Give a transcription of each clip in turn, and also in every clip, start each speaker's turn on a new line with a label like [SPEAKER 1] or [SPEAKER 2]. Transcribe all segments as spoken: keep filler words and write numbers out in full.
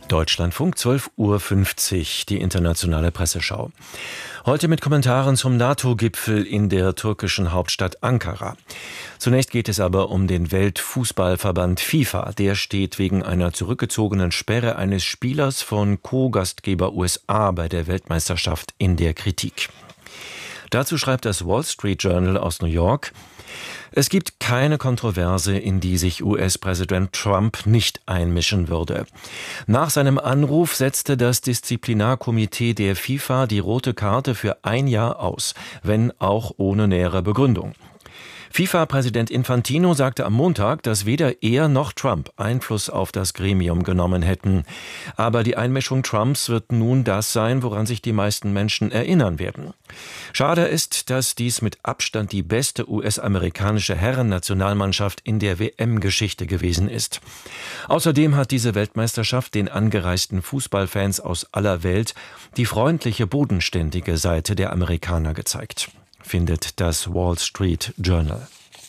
[SPEAKER 1] Deutschlandfunk, zwölf Uhr fünfzig, die internationale Presseschau. Heute mit Kommentaren zum NATO-Gipfel in der türkischen Hauptstadt Ankara. Zunächst geht es aber um den Weltfußballverband FIFA. Der steht wegen einer zurückgezogenen Sperre eines Spielers von Co-Gastgeber U S A bei der Weltmeisterschaft in der Kritik. Dazu schreibt das Wall Street Journal aus New York: Es gibt keine Kontroverse, in die sich U S-Präsident Trump nicht einmischen würde. Nach seinem Anruf setzte das Disziplinarkomitee der FIFA die rote Karte für ein Jahr aus, wenn auch ohne nähere Begründung. FIFA-Präsident Infantino sagte am Montag, dass weder er noch Trump Einfluss auf das Gremium genommen hätten. Aber die Einmischung Trumps wird nun das sein, woran sich die meisten Menschen erinnern werden. Schade ist, dass dies mit Abstand die beste U S-amerikanische Herrennationalmannschaft in der W M-Geschichte gewesen ist. Außerdem hat diese Weltmeisterschaft den angereisten Fußballfans aus aller Welt die freundliche, bodenständige Seite der Amerikaner gezeigt, findet das Wall Street Journal.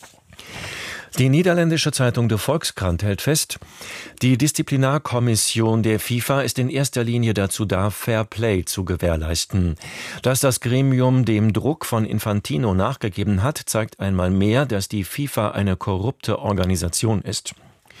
[SPEAKER 1] Die niederländische Zeitung De Volkskrant hält fest, die Disziplinarkommission der FIFA ist in erster Linie dazu da, Fair Play zu gewährleisten. Dass das Gremium dem Druck von Infantino nachgegeben hat, zeigt einmal mehr, dass die FIFA eine korrupte Organisation ist.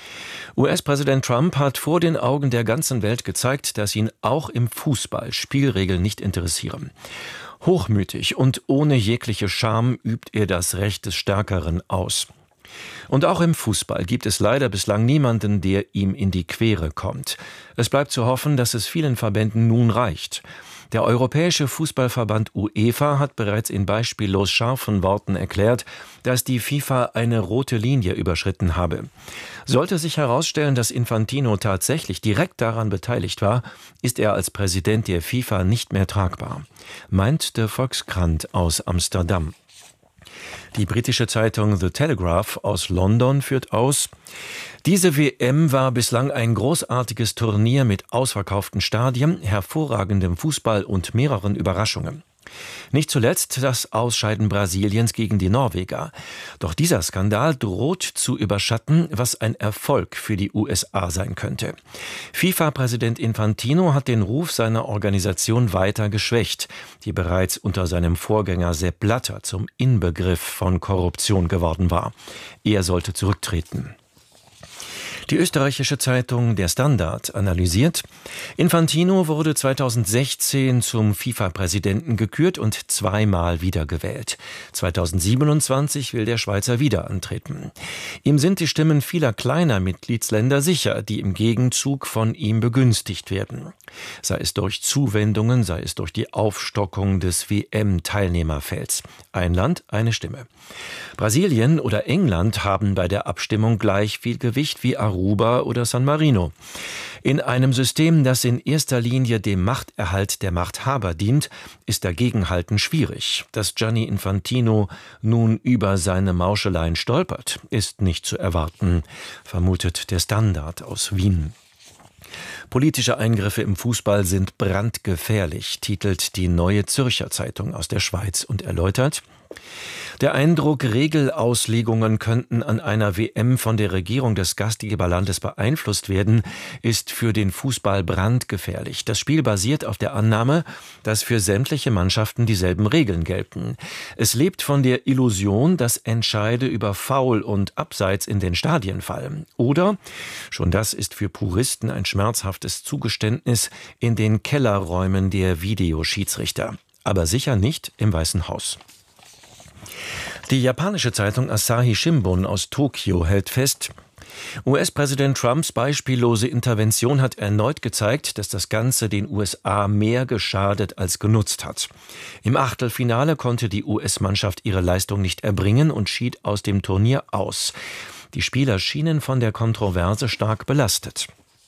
[SPEAKER 1] U S-Präsident Trump hat vor den Augen der ganzen Welt gezeigt, dass ihn auch im Fußball Spielregeln nicht interessieren. Hochmütig und ohne jegliche Scham übt er das Recht des Stärkeren aus. Und auch im Fußball gibt es leider bislang niemanden, der ihm in die Quere kommt. Es bleibt zu hoffen, dass es vielen Verbänden nun reicht. Der Europäische Fußballverband UEFA hat bereits in beispiellos scharfen Worten erklärt, dass die FIFA eine rote Linie überschritten habe. Sollte sich herausstellen, dass Infantino tatsächlich direkt daran beteiligt war, ist er als Präsident der FIFA nicht mehr tragbar, meint der Volkskrant aus Amsterdam. Die britische Zeitung The Telegraph aus London führt aus: Diese W M war bislang ein großartiges Turnier mit ausverkauften Stadien, hervorragendem Fußball und mehreren Überraschungen. Nicht zuletzt das Ausscheiden Brasiliens gegen die Norweger. Doch dieser Skandal droht zu überschatten, was ein Erfolg für die U S A sein könnte. FIFA-Präsident Infantino hat den Ruf seiner Organisation weiter geschwächt, die bereits unter seinem Vorgänger Sepp Blatter zum Inbegriff von Korruption geworden war. Er sollte zurücktreten. Die österreichische Zeitung Der Standard analysiert: Infantino wurde zweitausendsechzehn zum FIFA-Präsidenten gekürt und zweimal wiedergewählt. zweitausendsiebenundzwanzig will der Schweizer wieder antreten. Ihm sind die Stimmen vieler kleiner Mitgliedsländer sicher, die im Gegenzug von ihm begünstigt werden. Sei es durch Zuwendungen, sei es durch die Aufstockung des W M-Teilnehmerfelds. Ein Land, eine Stimme. Brasilien oder England haben bei der Abstimmung gleich viel Gewicht wie Aruba oder San Marino. In einem System, das in erster Linie dem Machterhalt der Machthaber dient, ist Dagegenhalten schwierig. Dass Gianni Infantino nun über seine Mauscheleien stolpert, ist nicht zu erwarten, vermutet der Standard aus Wien. Politische Eingriffe im Fußball sind brandgefährlich, titelt die Neue Zürcher Zeitung aus der Schweiz und erläutert: Der Eindruck, Regelauslegungen könnten an einer W M von der Regierung des Gastgeberlandes beeinflusst werden, ist für den Fußball brandgefährlich. Das Spiel basiert auf der Annahme, dass für sämtliche Mannschaften dieselben Regeln gelten. Es lebt von der Illusion, dass Entscheide über Foul und Abseits in den Stadien fallen. Oder, schon das ist für Puristen ein schmerzhaftes Zugeständnis, in den Kellerräumen der Videoschiedsrichter. Aber sicher nicht im Weißen Haus. Die japanische Zeitung Asahi Shimbun aus Tokio hält fest: U S-Präsident Trumps beispiellose Intervention hat erneut gezeigt, dass das Ganze den U S A mehr geschadet als genutzt hat. Im Achtelfinale konnte die U S-Mannschaft ihre Leistung nicht erbringen und schied aus dem Turnier aus. Die Spieler schienen von der Kontroverse stark belastet.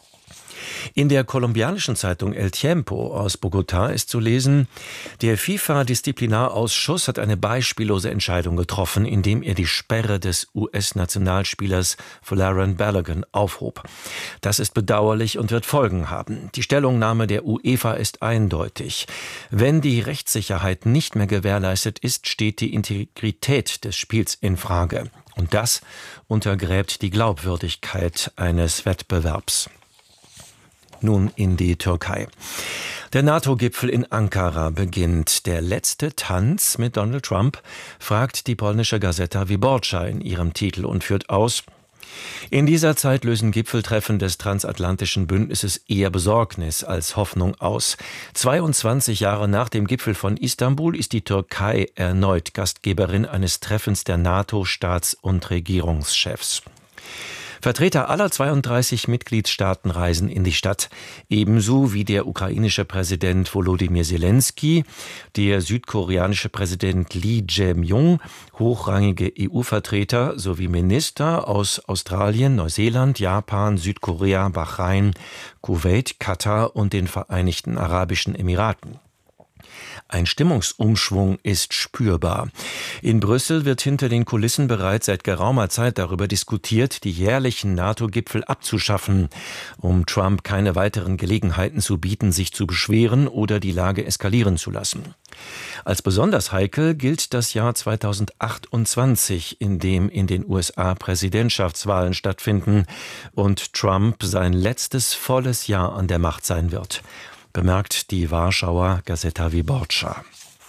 [SPEAKER 1] In der kolumbianischen Zeitung El Tiempo aus Bogotá ist zu lesen: Der FIFA-Disziplinarausschuss hat eine beispiellose Entscheidung getroffen, indem er die Sperre des U S-Nationalspielers Folarin Balogun aufhob. Das ist bedauerlich und wird Folgen haben. Die Stellungnahme der UEFA ist eindeutig. Wenn die Rechtssicherheit nicht mehr gewährleistet ist, steht die Integrität des Spiels in Frage. Und das untergräbt die Glaubwürdigkeit eines Wettbewerbs. Nun in die Türkei. Der NATO-Gipfel in Ankara beginnt. Der letzte Tanz mit Donald Trump, fragt die polnische Gazeta Wyborcza in ihrem Titel und führt aus: In dieser Zeit lösen Gipfeltreffen des transatlantischen Bündnisses eher Besorgnis als Hoffnung aus. zweiundzwanzig Jahre nach dem Gipfel von Istanbul ist die Türkei erneut Gastgeberin eines Treffens der NATO-Staats- und Regierungschefs. Vertreter aller zweiunddreißig Mitgliedstaaten reisen in die Stadt, ebenso wie der ukrainische Präsident Volodymyr Zelensky, der südkoreanische Präsident Lee Jae-myung, hochrangige E U-Vertreter sowie Minister aus Australien, Neuseeland, Japan, Südkorea, Bahrain, Kuwait, Katar und den Vereinigten Arabischen Emiraten. Ein Stimmungsumschwung ist spürbar. In Brüssel wird hinter den Kulissen bereits seit geraumer Zeit darüber diskutiert, die jährlichen NATO-Gipfel abzuschaffen, um Trump keine weiteren Gelegenheiten zu bieten, sich zu beschweren oder die Lage eskalieren zu lassen. Als besonders heikel gilt das Jahr zweitausendachtundzwanzig, in dem in den U S A Präsidentschaftswahlen stattfinden und Trump sein letztes volles Jahr an der Macht sein wird, bemerkt die Warschauer Gazeta Wyborcza.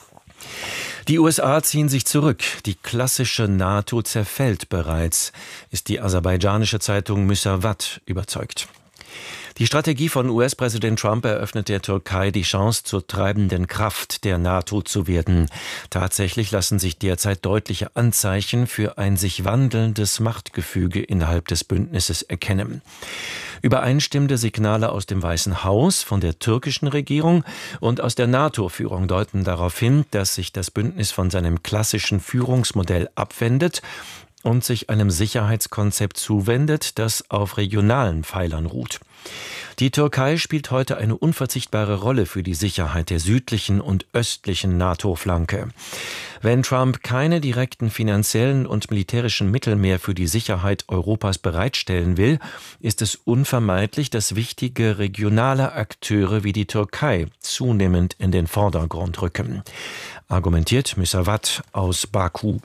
[SPEAKER 1] Die U S A ziehen sich zurück. Die klassische NATO zerfällt bereits, ist die aserbaidschanische Zeitung Müsavat überzeugt. Die Strategie von U S-Präsident Trump eröffnet der Türkei die Chance, zur treibenden Kraft der NATO zu werden. Tatsächlich lassen sich derzeit deutliche Anzeichen für ein sich wandelndes Machtgefüge innerhalb des Bündnisses erkennen. Übereinstimmende Signale aus dem Weißen Haus, von der türkischen Regierung und aus der NATO-Führung deuten darauf hin, dass sich das Bündnis von seinem klassischen Führungsmodell abwendet und sich einem Sicherheitskonzept zuwendet, das auf regionalen Pfeilern ruht. Die Türkei spielt heute eine unverzichtbare Rolle für die Sicherheit der südlichen und östlichen NATO-Flanke. Wenn Trump keine direkten finanziellen und militärischen Mittel mehr für die Sicherheit Europas bereitstellen will, ist es unvermeidlich, dass wichtige regionale Akteure wie die Türkei zunehmend in den Vordergrund rücken, argumentiert Müsavat aus Baku.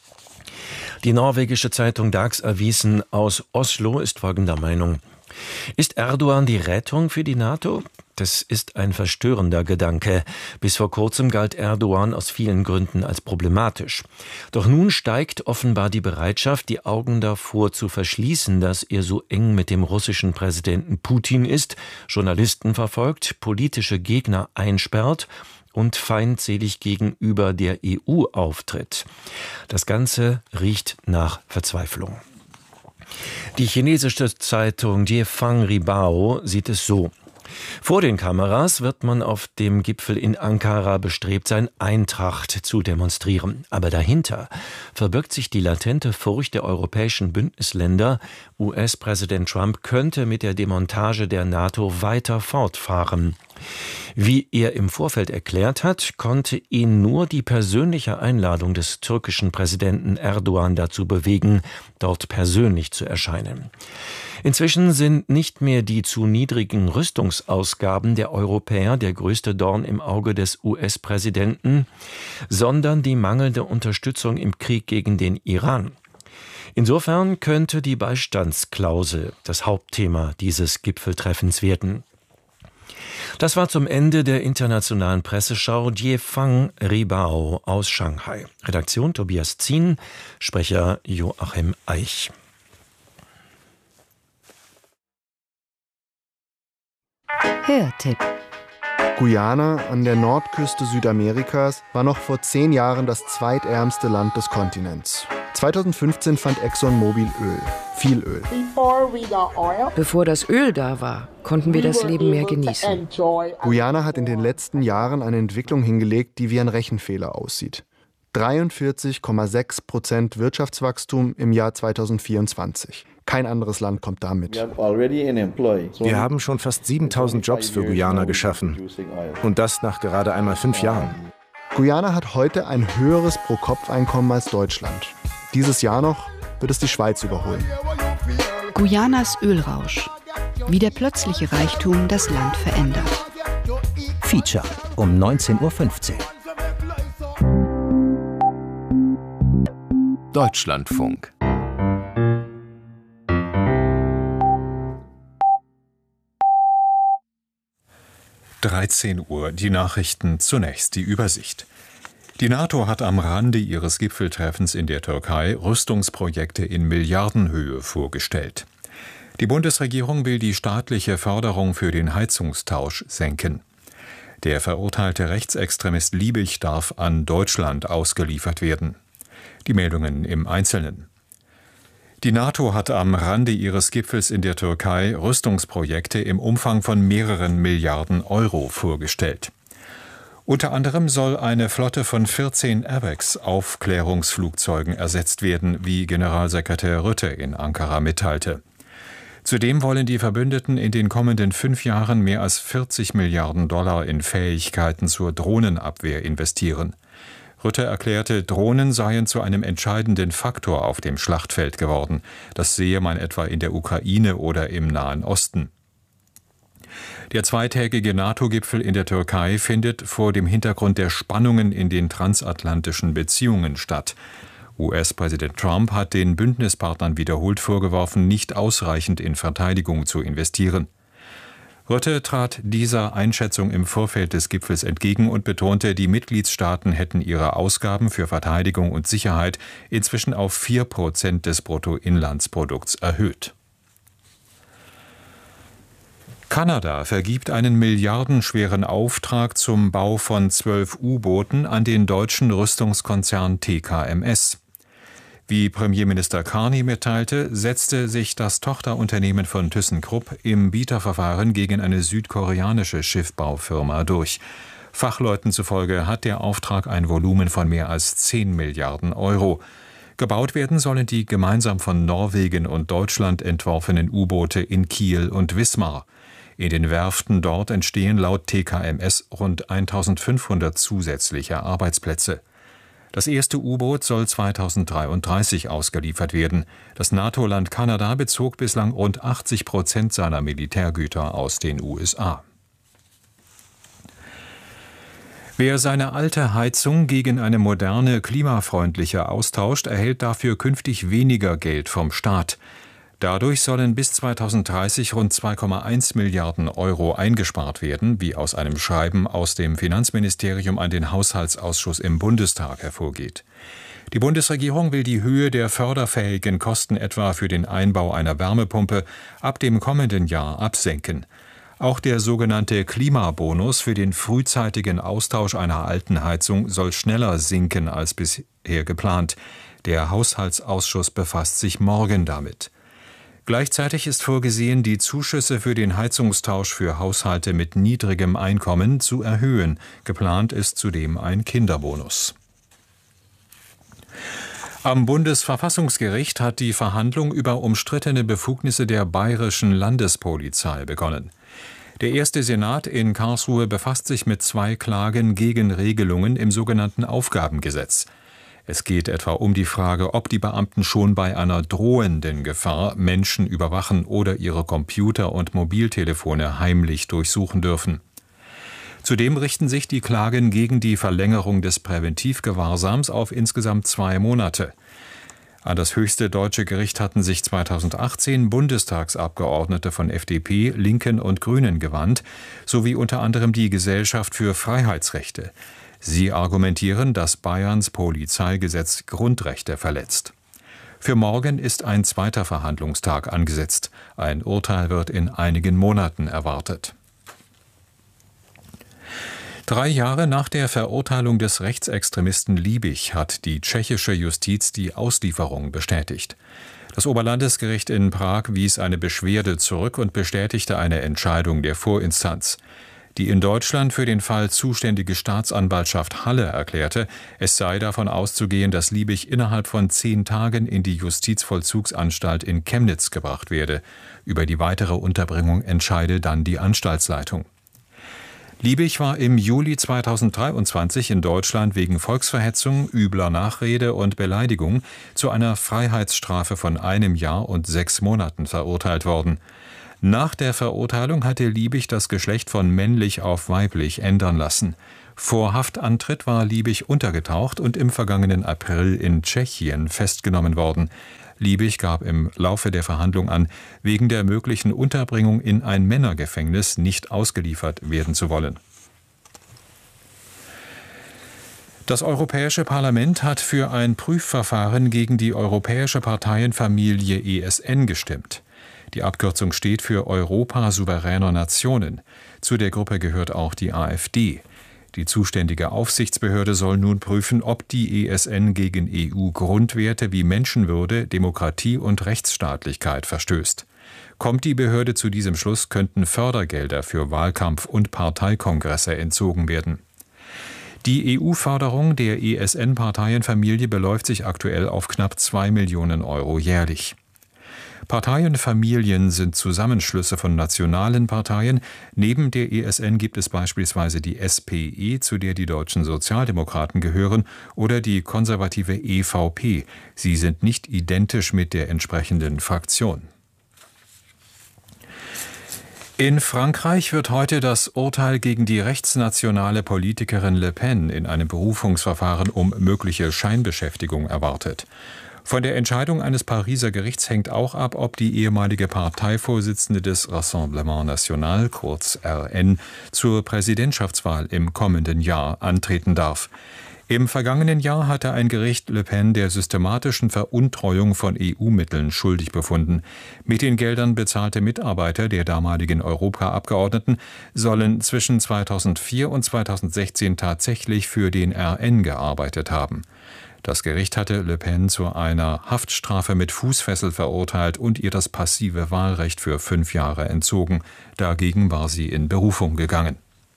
[SPEAKER 1] Die norwegische Zeitung Dagsavisen aus Oslo ist folgender Meinung: Ist Erdogan die Rettung für die NATO? Das ist ein verstörender Gedanke. Bis vor kurzem galt Erdogan aus vielen Gründen als problematisch. Doch nun steigt offenbar die Bereitschaft, die Augen davor zu verschließen, dass er so eng mit dem russischen Präsidenten Putin ist, Journalisten verfolgt, politische Gegner einsperrt und feindselig gegenüber der E U auftritt. Das Ganze riecht nach Verzweiflung. Die chinesische Zeitung Jiefang Ribao sieht es so: Vor den Kameras wird man auf dem Gipfel in Ankara bestrebt sein, Eintracht zu demonstrieren. Aber dahinter verbirgt sich die latente Furcht der europäischen Bündnisländer, U S-Präsident Trump könnte mit der Demontage der NATO weiter fortfahren. Wie er im Vorfeld erklärt hat, konnte ihn nur die persönliche Einladung des türkischen Präsidenten Erdogan dazu bewegen, dort persönlich zu erscheinen. Inzwischen sind nicht mehr die zu niedrigen Rüstungsausgaben der Europäer der größte Dorn im Auge des U S-Präsidenten, sondern die mangelnde Unterstützung im Krieg gegen den Iran. Insofern könnte die Beistandsklausel das Hauptthema dieses Gipfeltreffens werden. Das war zum Ende der internationalen Presseschau Jiefang Ribao aus Shanghai. Redaktion Tobias Zien, Sprecher Joachim Eich.
[SPEAKER 2] Hörtipp.
[SPEAKER 3] Guyana an der Nordküste Südamerikas war noch vor zehn Jahren das zweitärmste Land des Kontinents. zweitausendfünfzehn fand ExxonMobil Öl, viel Öl.
[SPEAKER 2] Bevor das Öl da war, konnten wir das Leben mehr genießen.
[SPEAKER 3] Guyana hat in den letzten Jahren eine Entwicklung hingelegt, die wie ein Rechenfehler aussieht. dreiundvierzig Komma sechs Prozent Wirtschaftswachstum im Jahr zweitausendvierundzwanzig. Kein anderes Land kommt damit.
[SPEAKER 4] Wir haben schon fast siebentausend Jobs für Guyana geschaffen. Und das nach gerade einmal fünf Jahren.
[SPEAKER 3] Guyana hat heute ein höheres Pro-Kopf-Einkommen als Deutschland. Dieses Jahr noch wird es die Schweiz überholen.
[SPEAKER 5] Guyanas Ölrausch. Wie der plötzliche Reichtum das Land verändert.
[SPEAKER 6] Feature um neunzehn Uhr fünfzehn.
[SPEAKER 7] Deutschlandfunk. dreizehn Uhr, die Nachrichten, zunächst die Übersicht. Die NATO hat am Rande ihres Gipfeltreffens in der Türkei Rüstungsprojekte in Milliardenhöhe vorgestellt. Die Bundesregierung will die staatliche Förderung für den Heizungstausch senken. Der verurteilte Rechtsextremist Liebig darf an Deutschland ausgeliefert werden. Die Meldungen im Einzelnen. Die NATO hat am Rande ihres Gipfels in der Türkei Rüstungsprojekte im Umfang von mehreren Milliarden Euro vorgestellt. Unter anderem soll eine Flotte von vierzehn AWACS-Aufklärungsflugzeugen ersetzt werden, wie Generalsekretär Rutte in Ankara mitteilte. Zudem wollen die Verbündeten in den kommenden fünf Jahren mehr als vierzig Milliarden Dollar in Fähigkeiten zur Drohnenabwehr investieren. Rutte erklärte, Drohnen seien zu einem entscheidenden Faktor auf dem Schlachtfeld geworden. Das sehe man etwa in der Ukraine oder im Nahen Osten. Der zweitägige NATO-Gipfel in der Türkei findet vor dem Hintergrund der Spannungen in den transatlantischen Beziehungen statt. U S-Präsident Trump hat den Bündnispartnern wiederholt vorgeworfen, nicht ausreichend in Verteidigung zu investieren. Rutte trat dieser Einschätzung im Vorfeld des Gipfels entgegen und betonte, die Mitgliedstaaten hätten ihre Ausgaben für Verteidigung und Sicherheit inzwischen auf vier Prozent des Bruttoinlandsprodukts erhöht. Kanada vergibt einen milliardenschweren Auftrag zum Bau von zwölf U-Booten an den deutschen Rüstungskonzern T K M S. Wie Premierminister Carney mitteilte, setzte sich das Tochterunternehmen von ThyssenKrupp im Bieterverfahren gegen eine südkoreanische Schiffbaufirma durch. Fachleuten zufolge hat der Auftrag ein Volumen von mehr als zehn Milliarden Euro. Gebaut werden sollen die gemeinsam von Norwegen und Deutschland entworfenen U-Boote in Kiel und Wismar. In den Werften dort entstehen laut T K M S rund eintausendfünfhundert zusätzliche Arbeitsplätze. Das erste U-Boot soll zweitausenddreiunddreißig ausgeliefert werden. Das NATO-Land Kanada bezog bislang rund achtzig Prozent seiner Militärgüter aus den U S A. Wer seine alte Heizung gegen eine moderne, klimafreundliche austauscht, erhält dafür künftig weniger Geld vom Staat. Dadurch sollen bis zweitausenddreißig rund zwei Komma eins Milliarden Euro eingespart werden, wie aus einem Schreiben aus dem Finanzministerium an den Haushaltsausschuss im Bundestag hervorgeht. Die Bundesregierung will die Höhe der förderfähigen Kosten etwa für den Einbau einer Wärmepumpe ab dem kommenden Jahr absenken. Auch der sogenannte Klimabonus für den frühzeitigen Austausch einer alten Heizung soll schneller sinken als bisher geplant. Der Haushaltsausschuss befasst sich morgen damit. Gleichzeitig ist vorgesehen, die Zuschüsse für den Heizungstausch für Haushalte mit niedrigem Einkommen zu erhöhen. Geplant ist zudem ein Kinderbonus. Am Bundesverfassungsgericht hat die Verhandlung über umstrittene Befugnisse der Bayerischen Landespolizei begonnen. Der erste Senat in Karlsruhe befasst sich mit zwei Klagen gegen Regelungen im sogenannten Aufgabengesetz. Es geht etwa um die Frage, ob die Beamten schon bei einer drohenden Gefahr Menschen überwachen oder ihre Computer und Mobiltelefone heimlich durchsuchen dürfen. Zudem richten sich die Klagen gegen die Verlängerung des Präventivgewahrsams auf insgesamt zwei Monate. An das höchste deutsche Gericht hatten sich zweitausendachtzehn Bundestagsabgeordnete von F D P, Linken und Grünen gewandt, sowie unter anderem die Gesellschaft für Freiheitsrechte. Sie argumentieren, dass Bayerns Polizeigesetz Grundrechte verletzt. Für morgen ist ein zweiter Verhandlungstag angesetzt. Ein Urteil wird in einigen Monaten erwartet. Drei Jahre nach der Verurteilung des Rechtsextremisten Liebig hat die tschechische Justiz die Auslieferung bestätigt. Das Oberlandesgericht in Prag wies eine Beschwerde zurück und bestätigte eine Entscheidung der Vorinstanz. Die in Deutschland für den Fall zuständige Staatsanwaltschaft Halle erklärte, es sei davon auszugehen, dass Liebig innerhalb von zehn Tagen in die Justizvollzugsanstalt in Chemnitz gebracht werde. Über die weitere Unterbringung entscheide dann die Anstaltsleitung. Liebig war im Juli zweitausenddreiundzwanzig in Deutschland wegen Volksverhetzung, übler Nachrede und Beleidigung zu einer Freiheitsstrafe von einem Jahr und sechs Monaten verurteilt worden. Nach der Verurteilung hatte Liebig das Geschlecht von männlich auf weiblich ändern lassen. Vor Haftantritt war Liebig untergetaucht und im vergangenen April in Tschechien festgenommen worden. Liebig gab im Laufe der Verhandlung an, wegen der möglichen Unterbringung in ein Männergefängnis nicht ausgeliefert werden zu wollen. Das Europäische Parlament hat für ein Prüfverfahren gegen die europäische Parteienfamilie E S N gestimmt. Die Abkürzung steht für Europa souveräner Nationen. Zu der Gruppe gehört auch die AfD. Die zuständige Aufsichtsbehörde soll nun prüfen, ob die E S N gegen E U-Grundwerte wie Menschenwürde, Demokratie und Rechtsstaatlichkeit verstößt. Kommt die Behörde zu diesem Schluss, könnten Fördergelder für Wahlkampf- und Parteikongresse entzogen werden. Die E U-Förderung der E S N-Parteienfamilie beläuft sich aktuell auf knapp zwei Millionen Euro jährlich. Parteienfamilien sind Zusammenschlüsse von nationalen Parteien. Neben der E S N gibt es beispielsweise die S P E, zu der die deutschen Sozialdemokraten gehören, oder die konservative E V P. Sie sind nicht identisch mit der entsprechenden Fraktion. In Frankreich wird heute das Urteil gegen die rechtsnationale Politikerin Le Pen in einem Berufungsverfahren um mögliche Scheinbeschäftigung erwartet. Von der Entscheidung eines Pariser Gerichts hängt auch ab, ob die ehemalige Parteivorsitzende des Rassemblement National, kurz R N, zur Präsidentschaftswahl im kommenden Jahr antreten darf. Im vergangenen Jahr hatte ein Gericht Le Pen der systematischen Veruntreuung von E U-Mitteln schuldig befunden. Mit den Geldern bezahlte Mitarbeiter der damaligen Europaabgeordneten sollen zwischen zweitausendvier und zweitausendsechzehn tatsächlich für den R N gearbeitet haben. Das Gericht hatte Le Pen zu einer Haftstrafe mit Fußfessel verurteilt und ihr das passive Wahlrecht für fünf Jahre entzogen. Dagegen war sie in Berufung gegangen.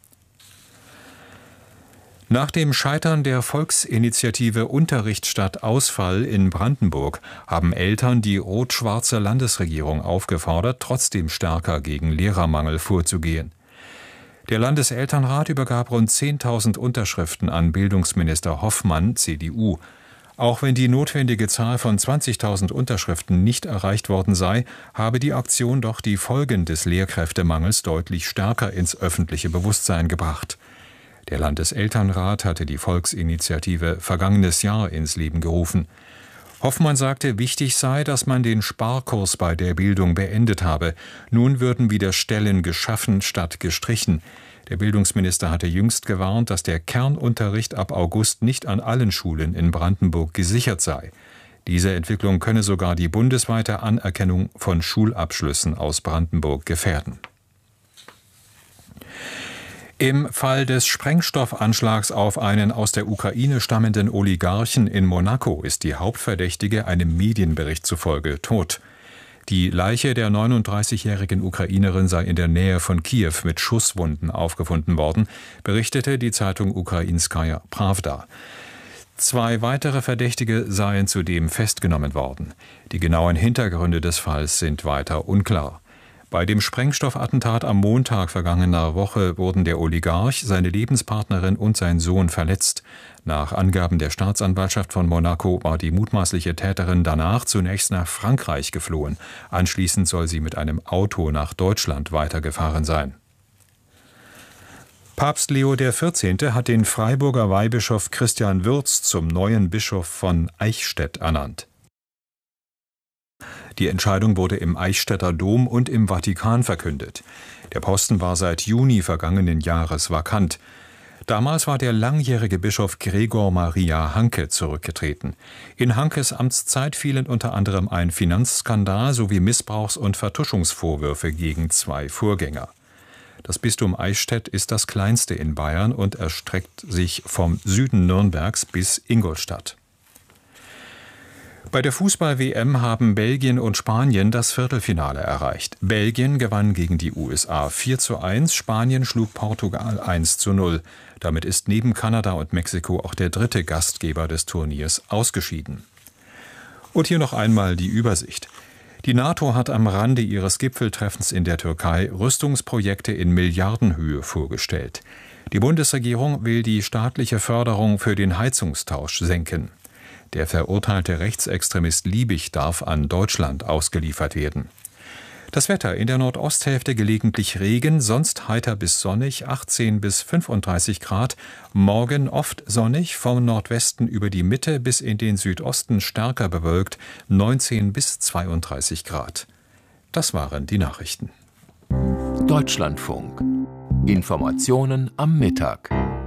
[SPEAKER 7] Nach dem Scheitern der Volksinitiative Unterricht statt Ausfall in Brandenburg haben Eltern die rot-schwarze Landesregierung aufgefordert, trotzdem stärker gegen Lehrermangel vorzugehen. Der Landeselternrat übergab rund zehntausend Unterschriften an Bildungsminister Hoffmann, C D U. Auch wenn die notwendige Zahl von zwanzigtausend Unterschriften nicht erreicht worden sei, habe die Aktion doch die Folgen des Lehrkräftemangels deutlich stärker ins öffentliche Bewusstsein gebracht. Der Landeselternrat hatte die Volksinitiative vergangenes Jahr ins Leben gerufen. Hoffmann sagte, wichtig sei, dass man den Sparkurs bei der Bildung beendet habe. Nun würden wieder Stellen geschaffen statt gestrichen. Der Bildungsminister hatte jüngst gewarnt, dass der Kernunterricht ab August nicht an allen Schulen in Brandenburg gesichert sei. Diese Entwicklung könne sogar die bundesweite Anerkennung von Schulabschlüssen aus Brandenburg gefährden. Im Fall des Sprengstoffanschlags auf einen aus der Ukraine stammenden Oligarchen in Monaco ist die Hauptverdächtige einem Medienbericht zufolge tot. Die Leiche der neununddreißigjährigen Ukrainerin sei in der Nähe von Kiew mit Schusswunden aufgefunden worden, berichtete die Zeitung Ukrainskaja Prawda. Zwei weitere Verdächtige seien zudem festgenommen worden. Die genauen Hintergründe des Falls sind weiter unklar. Bei dem Sprengstoffattentat am Montag vergangener Woche wurden der Oligarch, seine Lebenspartnerin und sein Sohn verletzt. Nach Angaben der Staatsanwaltschaft von Monaco war die mutmaßliche Täterin danach zunächst nach Frankreich geflohen. Anschließend soll sie mit einem Auto nach Deutschland weitergefahren sein. Papst Leo der Vierzehnte hat den Freiburger Weihbischof Christian Würz zum neuen Bischof von Eichstätt ernannt. Die Entscheidung wurde im Eichstätter Dom und im Vatikan verkündet. Der Posten war seit Juni vergangenen Jahres vakant. Damals war der langjährige Bischof Gregor Maria Hanke zurückgetreten. In Hankes Amtszeit fielen unter anderem ein Finanzskandal sowie Missbrauchs- und Vertuschungsvorwürfe gegen zwei Vorgänger. Das Bistum Eichstätt ist das kleinste in Bayern und erstreckt sich vom Süden Nürnbergs bis Ingolstadt. Bei der Fußball-W M haben Belgien und Spanien das Viertelfinale erreicht. Belgien gewann gegen die U S A vier zu eins, Spanien schlug Portugal eins zu null. Damit ist neben Kanada und Mexiko auch der dritte Gastgeber des Turniers ausgeschieden. Und hier noch einmal die Übersicht. Die NATO hat am Rande ihres Gipfeltreffens in der Türkei Rüstungsprojekte in Milliardenhöhe vorgestellt. Die Bundesregierung will die staatliche Förderung für den Heizungstausch senken. Der verurteilte Rechtsextremist Liebig darf an Deutschland ausgeliefert werden. Das Wetter: in der Nordosthälfte gelegentlich Regen, sonst heiter bis sonnig, achtzehn bis fünfunddreißig Grad. Morgen oft sonnig, vom Nordwesten über die Mitte bis in den Südosten stärker bewölkt, neunzehn bis zweiunddreißig Grad. Das waren die Nachrichten.
[SPEAKER 8] Deutschlandfunk. Informationen am Mittag.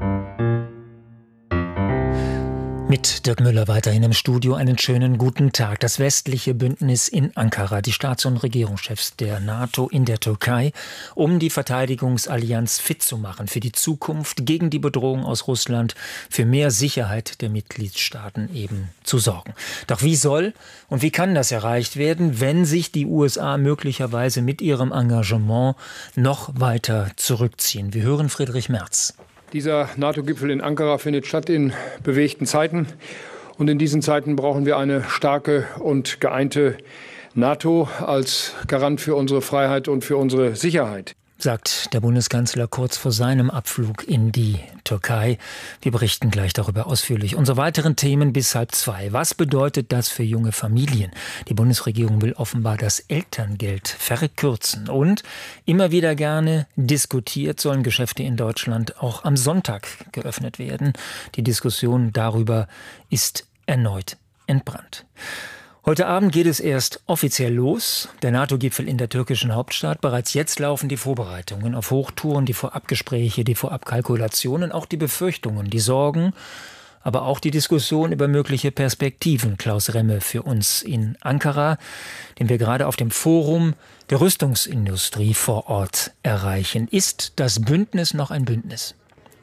[SPEAKER 9] Mit Dirk Müller weiterhin im Studio. Einen schönen guten Tag. Das westliche Bündnis in Ankara, die Staats- und Regierungschefs der NATO in der Türkei, um die Verteidigungsallianz fit zu machen für die Zukunft, gegen die Bedrohung aus Russland, für mehr Sicherheit der Mitgliedstaaten eben zu sorgen. Doch wie soll und wie kann das erreicht werden, wenn sich die U S A möglicherweise mit ihrem Engagement noch weiter zurückziehen? Wir hören Friedrich Merz.
[SPEAKER 10] Dieser NATO-Gipfel in Ankara findet statt in bewegten Zeiten. Und in diesen Zeiten brauchen wir eine starke und geeinte NATO als Garant für unsere Freiheit und für unsere Sicherheit,
[SPEAKER 9] sagt der Bundeskanzler kurz vor seinem Abflug in die Türkei. Wir berichten gleich darüber ausführlich. Unsere weiteren Themen bis halb zwei. Was bedeutet das für junge Familien? Die Bundesregierung will offenbar das Elterngeld verkürzen. Und immer wieder gerne diskutiert, sollen Geschäfte in Deutschland auch am Sonntag geöffnet werden. Die Diskussion darüber ist erneut entbrannt. Heute Abend geht es erst offiziell los, der NATO-Gipfel in der türkischen Hauptstadt. Bereits jetzt laufen die Vorbereitungen auf Hochtouren, die Vorabgespräche, die Vorabkalkulationen, auch die Befürchtungen, die Sorgen, aber auch die Diskussion über mögliche Perspektiven. Klaus Remme für uns in Ankara, den wir gerade auf dem Forum der Rüstungsindustrie vor Ort erreichen. Ist das Bündnis noch ein Bündnis?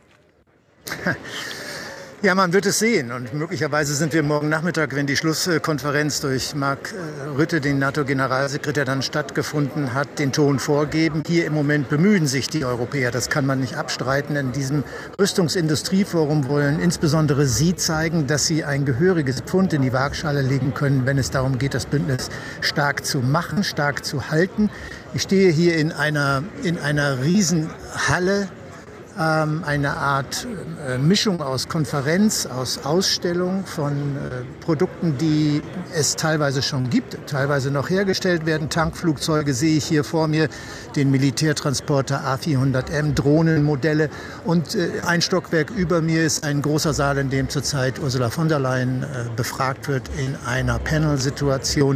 [SPEAKER 11] Ja, man wird es sehen. Und möglicherweise sind wir morgen Nachmittag, wenn die Schlusskonferenz durch Mark Rutte, den NATO-Generalsekretär, dann stattgefunden hat, den Ton vorgeben. Hier im Moment bemühen sich die Europäer. Das kann man nicht abstreiten. In diesem Rüstungsindustrieforum wollen insbesondere Sie zeigen, dass Sie ein gehöriges Pfund in die Waagschale legen können, wenn es darum geht, das Bündnis stark zu machen, stark zu halten. Ich stehe hier in einer, in einer Riesenhalle. Eine Art Mischung aus Konferenz, aus Ausstellung von Produkten, die es teilweise schon gibt, teilweise noch hergestellt werden. Tankflugzeuge sehe ich hier vor mir, den Militärtransporter A vierhundert M, Drohnenmodelle. Und ein Stockwerk über mir ist ein großer Saal, in dem zurzeit Ursula von der Leyen befragt wird in einer Panelsituation.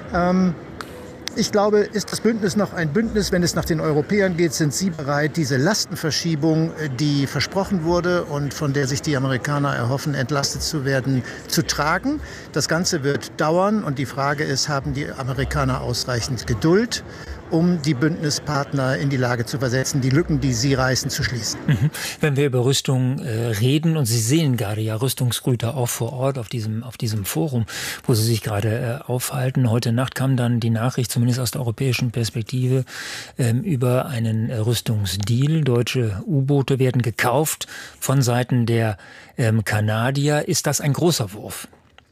[SPEAKER 11] Ich glaube, ist das Bündnis noch ein Bündnis? Wenn es nach den Europäern geht, sind sie bereit, diese Lastenverschiebung, die versprochen wurde und von der sich die Amerikaner erhoffen, entlastet zu werden, zu tragen. Das Ganze wird dauern und die Frage ist, haben die Amerikaner ausreichend Geduld, um die Bündnispartner in die Lage zu versetzen, die Lücken, die sie reißen, zu schließen.
[SPEAKER 9] Mhm. Wenn wir über Rüstung äh, reden, und Sie sehen gerade ja Rüstungsgüter auch vor Ort auf diesem, auf diesem Forum, wo Sie sich gerade äh, aufhalten. Heute Nacht kam dann die Nachricht, zumindest aus der europäischen Perspektive, ähm, über einen äh, Rüstungsdeal. Deutsche U-Boote werden gekauft von Seiten der ähm, Kanadier. Ist das ein großer Wurf?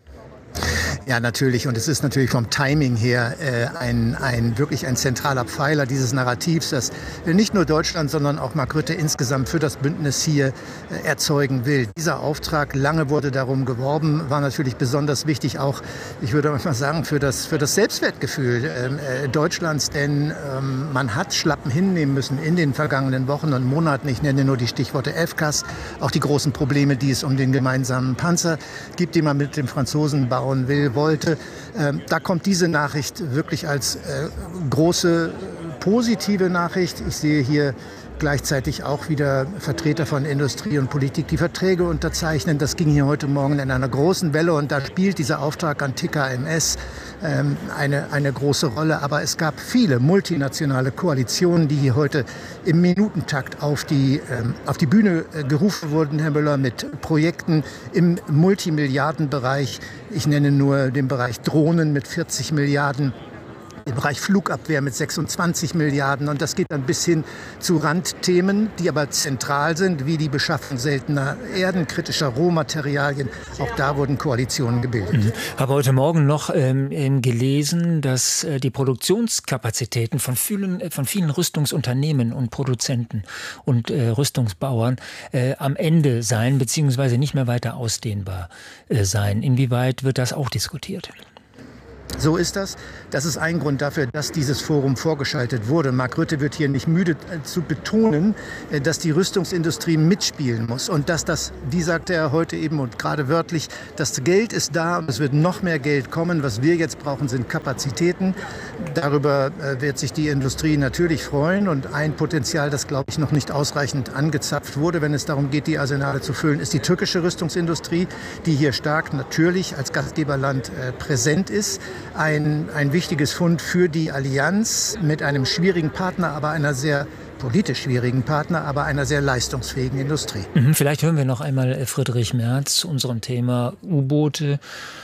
[SPEAKER 11] Ja, natürlich. Und es ist natürlich vom Timing her äh, ein, ein wirklich ein zentraler Pfeiler dieses Narrativs, das nicht nur Deutschland, sondern auch Mark Rutte insgesamt für das Bündnis hier äh, erzeugen will. Dieser Auftrag, lange wurde darum geworben, war natürlich besonders wichtig, auch, ich würde mal sagen, für das, für das Selbstwertgefühl äh, Deutschlands. Denn ähm, man hat Schlappen hinnehmen müssen in den vergangenen Wochen und Monaten. Ich nenne nur die Stichworte F C A S, auch die großen Probleme, die es um den gemeinsamen Panzer gibt, den man mit den Franzosen bauen will, wollte. Ähm, da kommt diese Nachricht wirklich als äh, große positive Nachricht. Ich sehe hier gleichzeitig auch wieder Vertreter von Industrie und Politik, die Verträge unterzeichnen. Das ging hier heute Morgen in einer großen Welle und da spielt dieser Auftrag an T K M S ähm, eine, eine große Rolle. Aber es gab viele multinationale Koalitionen, die hier heute im Minutentakt auf die, ähm, auf die Bühne äh, gerufen wurden, Herr Müller, mit Projekten im Multimilliardenbereich. Ich nenne nur den Bereich Drohnen mit vierzig Milliarden. Im Bereich Flugabwehr mit sechsundzwanzig Milliarden. Und das geht dann bis hin zu Randthemen, die aber zentral sind, wie die Beschaffung seltener Erden, kritischer Rohmaterialien. Auch da wurden Koalitionen gebildet.
[SPEAKER 9] Mhm. Ich habe heute Morgen noch ähm, gelesen, dass äh, die Produktionskapazitäten von vielen, äh, von vielen Rüstungsunternehmen und Produzenten und äh, Rüstungsbauern äh, am Ende seien, beziehungsweise nicht mehr weiter ausdehnbar äh, seien. Inwieweit wird das auch diskutiert?
[SPEAKER 11] So ist das. Das ist ein Grund dafür, dass dieses Forum vorgeschaltet wurde. Mark Rutte wird hier nicht müde zu betonen, dass die Rüstungsindustrie mitspielen muss und dass das, wie sagte er heute eben und gerade wörtlich, das Geld ist da und es wird noch mehr Geld kommen. Was wir jetzt brauchen, sind Kapazitäten. Darüber wird sich die Industrie natürlich freuen und ein Potenzial, das, glaube ich, noch nicht ausreichend angezapft wurde, wenn es darum geht, die Arsenale zu füllen, ist die türkische Rüstungsindustrie, die hier stark natürlich als Gastgeberland äh, präsent ist. Ein, ein wichtiges Fund für die Allianz mit einem schwierigen Partner, aber einer sehr politisch schwierigen Partner, aber einer sehr leistungsfähigen Industrie.
[SPEAKER 9] Mhm, vielleicht hören wir noch einmal Friedrich Merz zu unserem Thema U-Boote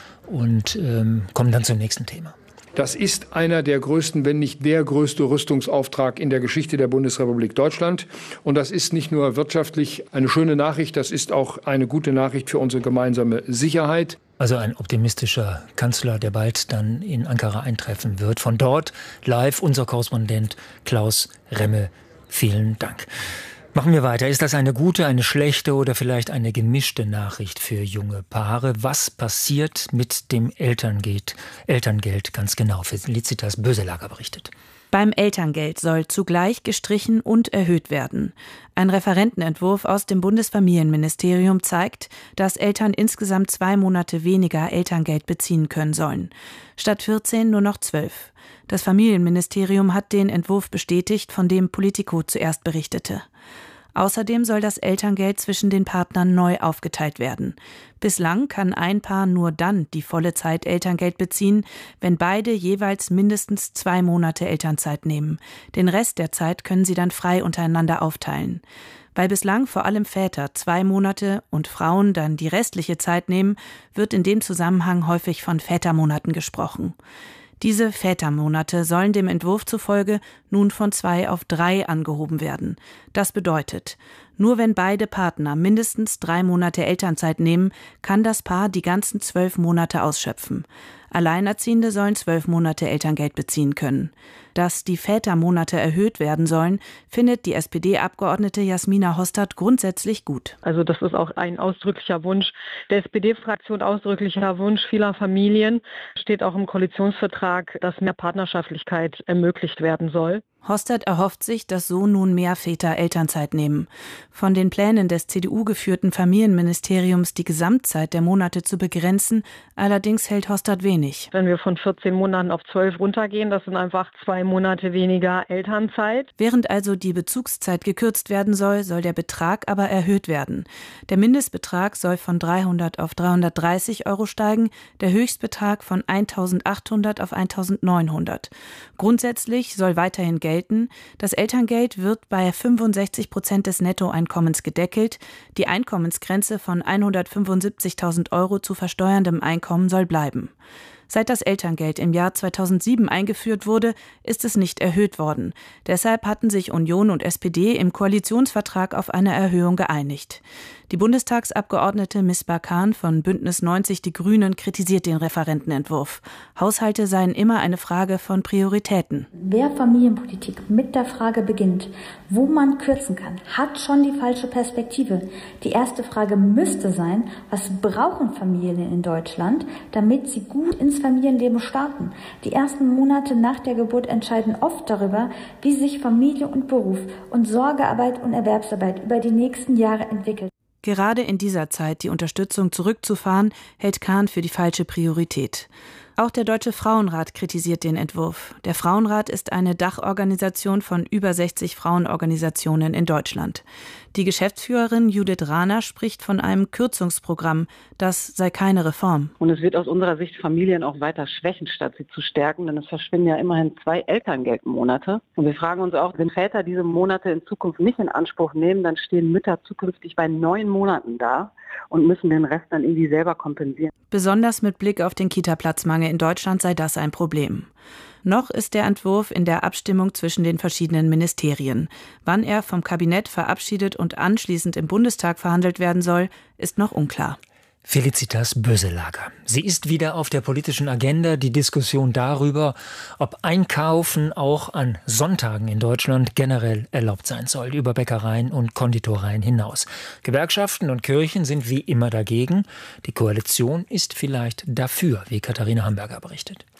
[SPEAKER 9] und ähm, kommen dann zum nächsten Thema.
[SPEAKER 10] Das ist einer der größten, wenn nicht der größte Rüstungsauftrag in der Geschichte der Bundesrepublik Deutschland. Und das ist nicht nur wirtschaftlich eine schöne Nachricht, das ist auch eine gute Nachricht für unsere gemeinsame Sicherheit.
[SPEAKER 9] Also ein optimistischer Kanzler, der bald dann in Ankara eintreffen wird. Von dort live unser Korrespondent Klaus Remme. Vielen Dank. Machen wir weiter. Ist das eine gute, eine schlechte oder vielleicht eine gemischte Nachricht für junge Paare? Was passiert mit dem Elterngeld? Elterngeld ganz genau. Felicitas Böselager berichtet.
[SPEAKER 12] Beim Elterngeld soll zugleich gestrichen und erhöht werden. Ein Referentenentwurf aus dem Bundesfamilienministerium zeigt, dass Eltern insgesamt zwei Monate weniger Elterngeld beziehen können sollen. Statt vierzehn nur noch zwölf. Das Familienministerium hat den Entwurf bestätigt, von dem Politico zuerst berichtete. Außerdem soll das Elterngeld zwischen den Partnern neu aufgeteilt werden. Bislang kann ein Paar nur dann die volle Zeit Elterngeld beziehen, wenn beide jeweils mindestens zwei Monate Elternzeit nehmen. Den Rest der Zeit können sie dann frei untereinander aufteilen. Weil bislang vor allem Väter zwei Monate und Frauen dann die restliche Zeit nehmen, wird in dem Zusammenhang häufig von Vätermonaten gesprochen. Diese Vätermonate sollen dem Entwurf zufolge nun von zwei auf drei angehoben werden. Das bedeutet, nur wenn beide Partner mindestens drei Monate Elternzeit nehmen, kann das Paar die ganzen zwölf Monate ausschöpfen. Alleinerziehende sollen zwölf Monate Elterngeld beziehen können. Dass die Vätermonate erhöht werden sollen, findet die S P D-Abgeordnete Jasmina Hostert grundsätzlich gut.
[SPEAKER 13] Also das ist auch ein ausdrücklicher Wunsch der S P D-Fraktion, ausdrücklicher Wunsch vieler Familien. Steht auch im Koalitionsvertrag, dass mehr Partnerschaftlichkeit ermöglicht werden soll.
[SPEAKER 12] Hostert erhofft sich, dass so nun mehr Väter Elternzeit nehmen. Von den Plänen des C D U-geführten Familienministeriums, die Gesamtzeit der Monate zu begrenzen, allerdings hält Hostert wenig.
[SPEAKER 13] Wenn wir von vierzehn Monaten auf zwölf runtergehen, das sind einfach zwei Monate weniger Elternzeit.
[SPEAKER 12] Während also die Bezugszeit gekürzt werden soll, soll der Betrag aber erhöht werden. Der Mindestbetrag soll von dreihundert auf dreihundertdreißig Euro steigen, der Höchstbetrag von eintausendachthundert auf eintausendneunhundert. Grundsätzlich soll weiterhin gelten, das Elterngeld wird bei fünfundsechzig Prozent des Nettoeinkommens gedeckelt, die Einkommensgrenze von hundertfünfundsiebzigtausend Euro zu versteuerndem Einkommen soll bleiben. Seit das Elterngeld im Jahr zweitausendsieben eingeführt wurde, ist es nicht erhöht worden. Deshalb hatten sich Union und S P D im Koalitionsvertrag auf eine Erhöhung geeinigt. Die Bundestagsabgeordnete Misbah Khan von Bündnis neunzig Die Grünen kritisiert den Referentenentwurf. Haushalte seien immer eine Frage von Prioritäten.
[SPEAKER 14] Wer Familienpolitik mit der Frage beginnt, wo man kürzen kann, hat schon die falsche Perspektive. Die erste Frage müsste sein, was brauchen Familien in Deutschland, damit sie gut ins Familienleben starten. Die ersten Monate nach der Geburt entscheiden oft darüber, wie sich Familie und Beruf und Sorgearbeit und Erwerbsarbeit über die nächsten Jahre entwickeln.
[SPEAKER 12] Gerade in dieser Zeit die Unterstützung zurückzufahren, hält Khan für die falsche Priorität. Auch der Deutsche Frauenrat kritisiert den Entwurf. Der Frauenrat ist eine Dachorganisation von über sechzig Frauenorganisationen in Deutschland. Die Geschäftsführerin Judith Rahner spricht von einem Kürzungsprogramm. Das sei keine Reform.
[SPEAKER 15] Und es wird aus unserer Sicht Familien auch weiter schwächen, statt sie zu stärken, denn es verschwinden ja immerhin zwei Elterngeldmonate. Und wir fragen uns auch, wenn Väter diese Monate in Zukunft nicht in Anspruch nehmen, dann stehen Mütter zukünftig bei neun Monaten da und müssen den Rest dann irgendwie selber kompensieren.
[SPEAKER 12] Besonders mit Blick auf den Kita-Platzmangel in Deutschland sei das ein Problem. Noch ist der Entwurf in der Abstimmung zwischen den verschiedenen Ministerien. Wann er vom Kabinett verabschiedet und anschließend im Bundestag verhandelt werden soll, ist noch unklar.
[SPEAKER 9] Felicitas Böselager. Sie ist wieder auf der politischen Agenda, die Diskussion darüber, ob Einkaufen auch an Sonntagen in Deutschland generell erlaubt sein soll, über Bäckereien und Konditoreien hinaus. Gewerkschaften und Kirchen sind wie immer dagegen. Die Koalition ist vielleicht dafür, wie Katharina Hamburger berichtet.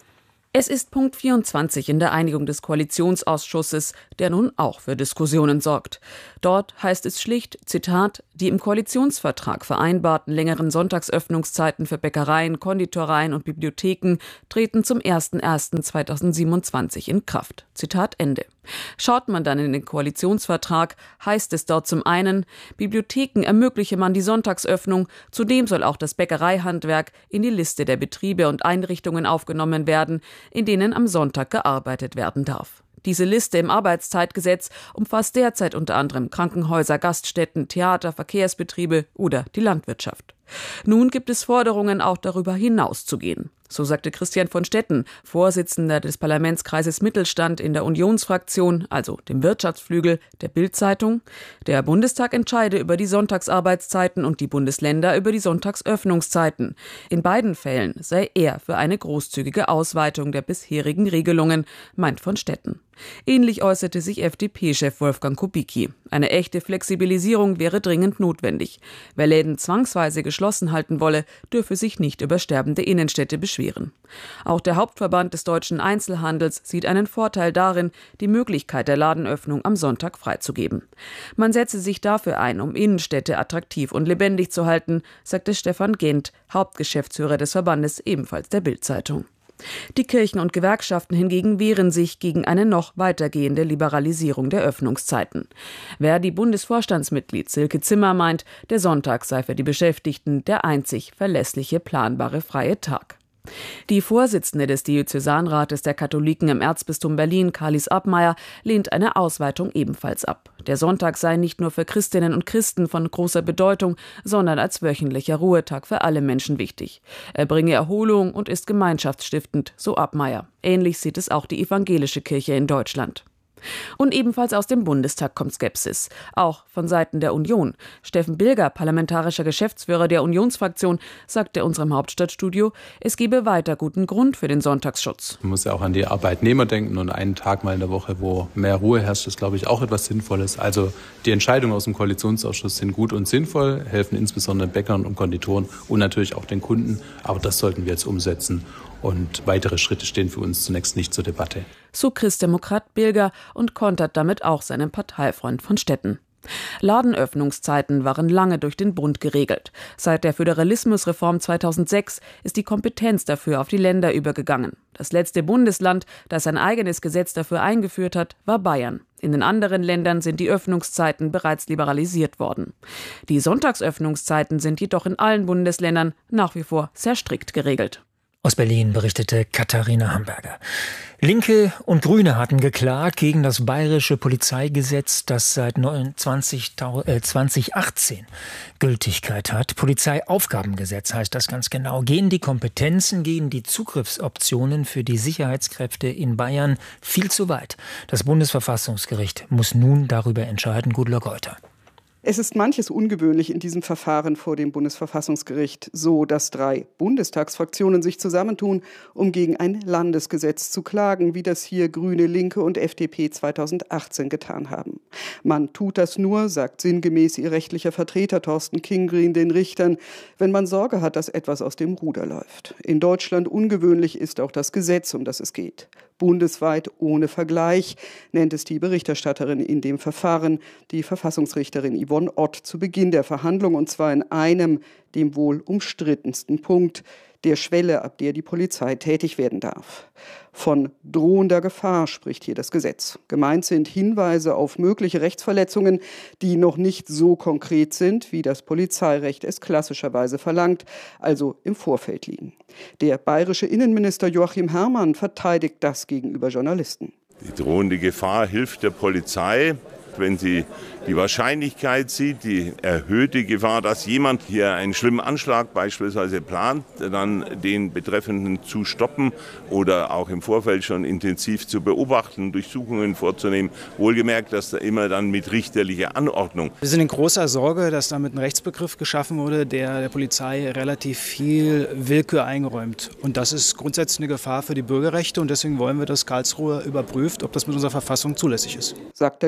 [SPEAKER 16] Es ist Punkt vierundzwanzig in der Einigung des Koalitionsausschusses, der nun auch für Diskussionen sorgt. Dort heißt es schlicht, Zitat, die im Koalitionsvertrag vereinbarten längeren Sonntagsöffnungszeiten für Bäckereien, Konditoreien und Bibliotheken treten zum ersten ersten zweitausendsiebenundzwanzig in Kraft. Zitat Ende. Schaut man dann in den Koalitionsvertrag, heißt es dort zum einen, Bibliotheken ermögliche man die Sonntagsöffnung, zudem soll auch das Bäckereihandwerk in die Liste der Betriebe und Einrichtungen aufgenommen werden, in denen am Sonntag gearbeitet werden darf. Diese Liste im Arbeitszeitgesetz umfasst derzeit unter anderem Krankenhäuser, Gaststätten, Theater, Verkehrsbetriebe oder die Landwirtschaft. Nun gibt es Forderungen, auch darüber hinaus zu gehen. So sagte Christian von Stetten, Vorsitzender des Parlamentskreises Mittelstand in der Unionsfraktion, also dem Wirtschaftsflügel der Bild-Zeitung, der Bundestag entscheide über die Sonntagsarbeitszeiten und die Bundesländer über die Sonntagsöffnungszeiten. In beiden Fällen sei er für eine großzügige Ausweitung der bisherigen Regelungen, meint von Stetten. Ähnlich äußerte sich F D P-Chef Wolfgang Kubicki. Eine echte Flexibilisierung wäre dringend notwendig. Wer Läden zwangsweise geschlossen halten wolle, dürfe sich nicht über sterbende Innenstädte beschweren. Auch der Hauptverband des deutschen Einzelhandels sieht einen Vorteil darin, die Möglichkeit der Ladenöffnung am Sonntag freizugeben. Man setze sich dafür ein, um Innenstädte attraktiv und lebendig zu halten, sagte Stefan Gent, Hauptgeschäftsführer des Verbandes, ebenfalls der Bild-Zeitung. Die Kirchen und Gewerkschaften hingegen wehren sich gegen eine noch weitergehende Liberalisierung der Öffnungszeiten. Verdi-Bundesvorstandsmitglied Silke Zimmer meint, der Sonntag sei für die Beschäftigten der einzig verlässliche, planbare freie Tag. Die Vorsitzende des Diözesanrates der Katholiken im Erzbistum Berlin, Kalis Abmeier, lehnt eine Ausweitung ebenfalls ab. Der Sonntag sei nicht nur für Christinnen und Christen von großer Bedeutung, sondern als wöchentlicher Ruhetag für alle Menschen wichtig. Er bringe Erholung und ist gemeinschaftsstiftend, so Abmeier. Ähnlich sieht es auch die evangelische Kirche in Deutschland. Und ebenfalls aus dem Bundestag kommt Skepsis, auch von Seiten der Union. Steffen Bilger, parlamentarischer Geschäftsführer der Unionsfraktion, sagte unserem Hauptstadtstudio, es gebe weiter guten Grund für den Sonntagsschutz.
[SPEAKER 17] Man muss ja auch an die Arbeitnehmer denken und einen Tag mal in der Woche, wo mehr Ruhe herrscht, ist, glaube ich, auch etwas Sinnvolles. Also die Entscheidungen aus dem Koalitionsausschuss sind gut und sinnvoll, helfen insbesondere Bäckern und Konditoren und natürlich auch den Kunden. Aber das sollten wir jetzt umsetzen. Und weitere Schritte stehen für uns zunächst nicht zur Debatte.
[SPEAKER 16] So Christdemokrat Bilger und kontert damit auch seinen Parteifreund von Stetten. Ladenöffnungszeiten waren lange durch den Bund geregelt. Seit der Föderalismusreform zweitausendsechs ist die Kompetenz dafür auf die Länder übergegangen. Das letzte Bundesland, das ein eigenes Gesetz dafür eingeführt hat, war Bayern. In den anderen Ländern sind die Öffnungszeiten bereits liberalisiert worden. Die Sonntagsöffnungszeiten sind jedoch in allen Bundesländern nach wie vor sehr strikt geregelt.
[SPEAKER 9] Aus Berlin berichtete Katharina Hamburger. Linke und Grüne hatten geklagt gegen das bayerische Polizeigesetz, das seit zwanzig achtzehn Gültigkeit hat. Polizeiaufgabengesetz heißt das ganz genau. Gehen die Kompetenzen, gehen die Zugriffsoptionen für die Sicherheitskräfte in Bayern viel zu weit? Das Bundesverfassungsgericht muss nun darüber entscheiden. Gudula Geuter.
[SPEAKER 18] Es ist manches ungewöhnlich in diesem Verfahren vor dem Bundesverfassungsgericht, so dass drei Bundestagsfraktionen sich zusammentun, um gegen ein Landesgesetz zu klagen, wie das hier Grüne, Linke und F D P zweitausendachtzehn getan haben. Man tut das nur, sagt sinngemäß ihr rechtlicher Vertreter Thorsten Kingrien den Richtern, wenn man Sorge hat, dass etwas aus dem Ruder läuft. In Deutschland ungewöhnlich ist auch das Gesetz, um das es geht. Bundesweit ohne Vergleich, nennt es die Berichterstatterin in dem Verfahren, die Verfassungsrichterin Yvonne Ott, zu Beginn der Verhandlung, und zwar in einem, dem wohl umstrittensten Punkt, der Schwelle, ab der die Polizei tätig werden darf. Von drohender Gefahr spricht hier das Gesetz. Gemeint sind Hinweise auf mögliche Rechtsverletzungen, die noch nicht so konkret sind, wie das Polizeirecht es klassischerweise verlangt, also im Vorfeld liegen. Der bayerische Innenminister Joachim Herrmann verteidigt das gegenüber Journalisten.
[SPEAKER 19] Die drohende Gefahr hilft der Polizei, wenn sie die Wahrscheinlichkeit sieht, die erhöhte Gefahr, dass jemand hier einen schlimmen Anschlag beispielsweise plant, dann den Betreffenden zu stoppen oder auch im Vorfeld schon intensiv zu beobachten, Durchsuchungen vorzunehmen. Wohlgemerkt, dass da immer dann mit richterlicher Anordnung.
[SPEAKER 20] Wir sind in großer Sorge, dass damit ein Rechtsbegriff geschaffen wurde, der der Polizei relativ viel Willkür eingeräumt. Und das ist grundsätzlich eine Gefahr für die Bürgerrechte und deswegen wollen wir, dass Karlsruhe überprüft, ob das mit unserer Verfassung zulässig ist.
[SPEAKER 18] Sagt dagegen Pascal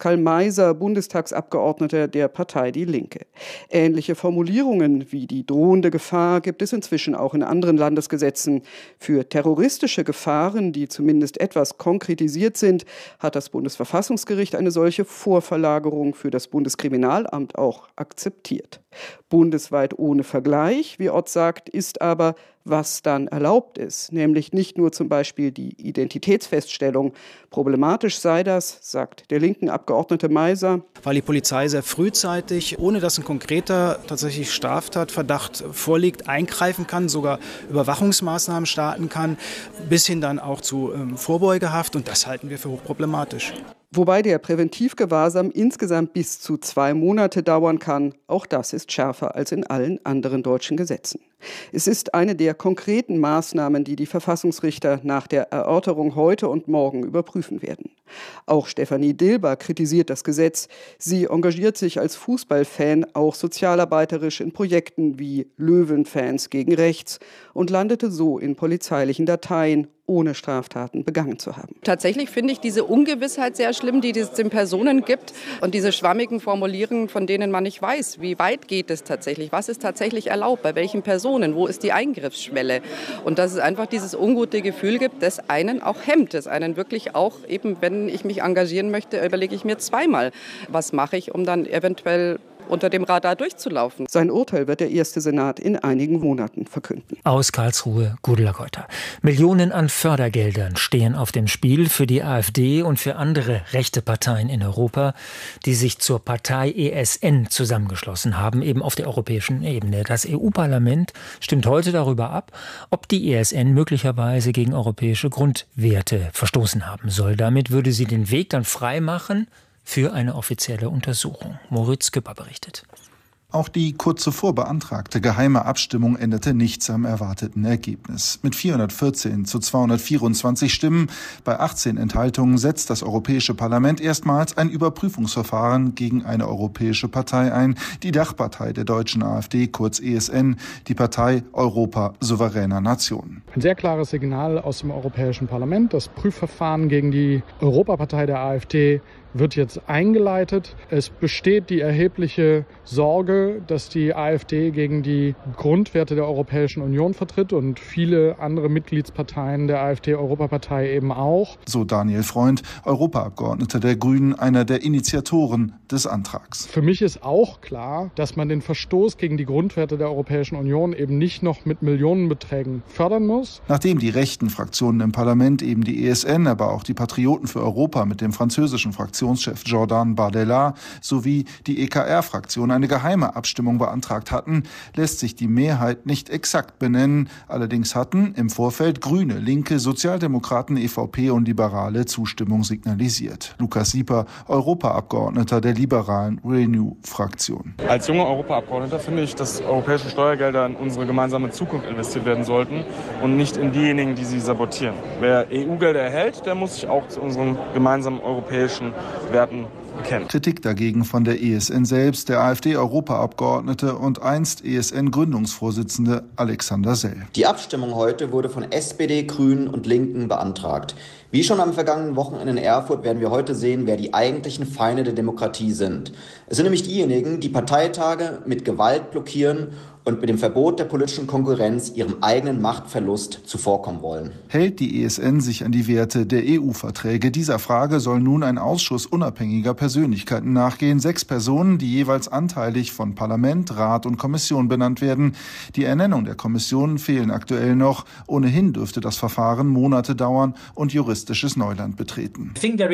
[SPEAKER 18] Pascal Meiser, Bundestagsabgeordneter der Partei Die Linke. Ähnliche Formulierungen wie die drohende Gefahr gibt es inzwischen auch in anderen Landesgesetzen. Für terroristische Gefahren, die zumindest etwas konkretisiert sind, hat das Bundesverfassungsgericht eine solche Vorverlagerung für das Bundeskriminalamt auch akzeptiert. Bundesweit ohne Vergleich, wie Ott sagt, ist aber, was dann erlaubt ist, nämlich nicht nur zum Beispiel die Identitätsfeststellung. Problematisch sei das, sagt der linken Abgeordnete Meiser,
[SPEAKER 20] weil die Polizei sehr frühzeitig, ohne dass ein konkreter tatsächlich Straftatverdacht vorliegt, eingreifen kann, sogar Überwachungsmaßnahmen starten kann, bis hin dann auch zu ähm, Vorbeugehaft, und das halten wir für hochproblematisch.
[SPEAKER 18] Wobei der Präventivgewahrsam insgesamt bis zu zwei Monate dauern kann. Auch das ist schärfer als in allen anderen deutschen Gesetzen. Es ist eine der konkreten Maßnahmen, die die Verfassungsrichter nach der Erörterung heute und morgen überprüfen werden. Auch Stefanie Dilber kritisiert das Gesetz. Sie engagiert sich als Fußballfan auch sozialarbeiterisch in Projekten wie Löwenfans gegen Rechts und landete so in polizeilichen Dateien, ohne Straftaten begangen zu haben.
[SPEAKER 21] Tatsächlich finde ich diese Ungewissheit sehr schlimm, die es den Personen gibt, und diese schwammigen Formulierungen, von denen man nicht weiß, wie weit geht es tatsächlich, was ist tatsächlich erlaubt, bei welchen Personen, wo ist die Eingriffsschwelle, und dass es einfach dieses ungute Gefühl gibt, das einen auch hemmt, das einen wirklich auch, eben wenn ich mich engagieren möchte, überlege ich mir zweimal, was mache ich, um dann eventuell unter dem Radar durchzulaufen.
[SPEAKER 18] Sein Urteil wird der erste Senat in einigen Monaten verkünden.
[SPEAKER 9] Aus Karlsruhe, Gudula Goiter. Millionen an Fördergeldern stehen auf dem Spiel für die AfD und für andere rechte Parteien in Europa, die sich zur Partei E S N zusammengeschlossen haben, eben auf der europäischen Ebene. Das E U-Parlament stimmt heute darüber ab, ob die E S N möglicherweise gegen europäische Grundwerte verstoßen haben soll. Damit würde sie den Weg dann frei machen für eine offizielle Untersuchung. Moritz Küpper berichtet.
[SPEAKER 22] Auch die kurz zuvor beantragte geheime Abstimmung änderte nichts am erwarteten Ergebnis. Mit vierhundertvierzehn zu zweihundertvierundzwanzig Stimmen bei achtzehn Enthaltungen setzt das Europäische Parlament erstmals ein Überprüfungsverfahren gegen eine europäische Partei ein, die Dachpartei der deutschen AfD, kurz E S N, die Partei Europa souveräner Nationen.
[SPEAKER 23] Ein sehr klares Signal aus dem Europäischen Parlament. Das Prüfverfahren gegen die Europapartei der AfD wird jetzt eingeleitet. Es besteht die erhebliche Sorge, dass die AfD gegen die Grundwerte der Europäischen Union vertritt und viele andere Mitgliedsparteien der AfD-Europapartei eben auch.
[SPEAKER 22] So Daniel Freund, Europaabgeordneter der Grünen, einer der Initiatoren des Antrags.
[SPEAKER 23] Für mich ist auch klar, dass man den Verstoß gegen die Grundwerte der Europäischen Union eben nicht noch mit Millionenbeträgen fördern muss.
[SPEAKER 22] Nachdem die rechten Fraktionen im Parlament, eben die E S N, aber auch die Patrioten für Europa mit dem französischen Fraktionschef Jordan Bardella sowie die E K R-Fraktion eine geheime Abstimmung beantragt hatten, lässt sich die Mehrheit nicht exakt benennen. Allerdings hatten im Vorfeld Grüne, Linke, Sozialdemokraten, E V P und Liberale Zustimmung signalisiert. Lukas Sieper, Europaabgeordneter der liberalen Renew-Fraktion.
[SPEAKER 24] Als junger Europaabgeordneter finde ich, dass europäische Steuergelder in unsere gemeinsame Zukunft investiert werden sollten und nicht in diejenigen, die sie sabotieren. Wer E U-Gelder erhält, der muss sich auch zu unseren gemeinsamen europäischen Werten bekennen.
[SPEAKER 22] Kritik dagegen von der E S N selbst, der AfD-Europaabgeordnete und einst E S N-Gründungsvorsitzende Alexander Sell.
[SPEAKER 25] Die Abstimmung heute wurde von S P D, Grünen und Linken beantragt. Wie schon am vergangenen Wochenende in Erfurt werden wir heute sehen, wer die eigentlichen Feinde der Demokratie sind. Es sind nämlich diejenigen, die Parteitage mit Gewalt blockieren und mit dem Verbot der politischen Konkurrenz ihrem eigenen Machtverlust zuvorkommen wollen.
[SPEAKER 22] Hält die E S N sich an die Werte der E U-Verträge? Dieser Frage soll nun ein Ausschuss unabhängiger Persönlichkeiten nachgehen. Sechs Personen, die jeweils anteilig von Parlament, Rat und Kommission benannt werden. Die Ernennung der Kommissionen fehlen aktuell noch. Ohnehin dürfte das Verfahren Monate dauern und juristisches Neuland betreten.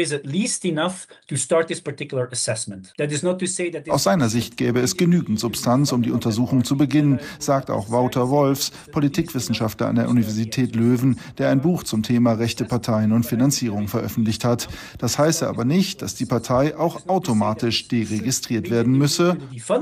[SPEAKER 22] Aus seiner Sicht gäbe es genügend Substanz, um die Untersuchung zu beginnen, sagt auch Wouter Wolfs, Politikwissenschaftler an der Universität Löwen, der ein Buch zum Thema rechte Parteien und Finanzierung veröffentlicht hat. Das heiße aber nicht, dass die Partei auch automatisch deregistriert werden müsse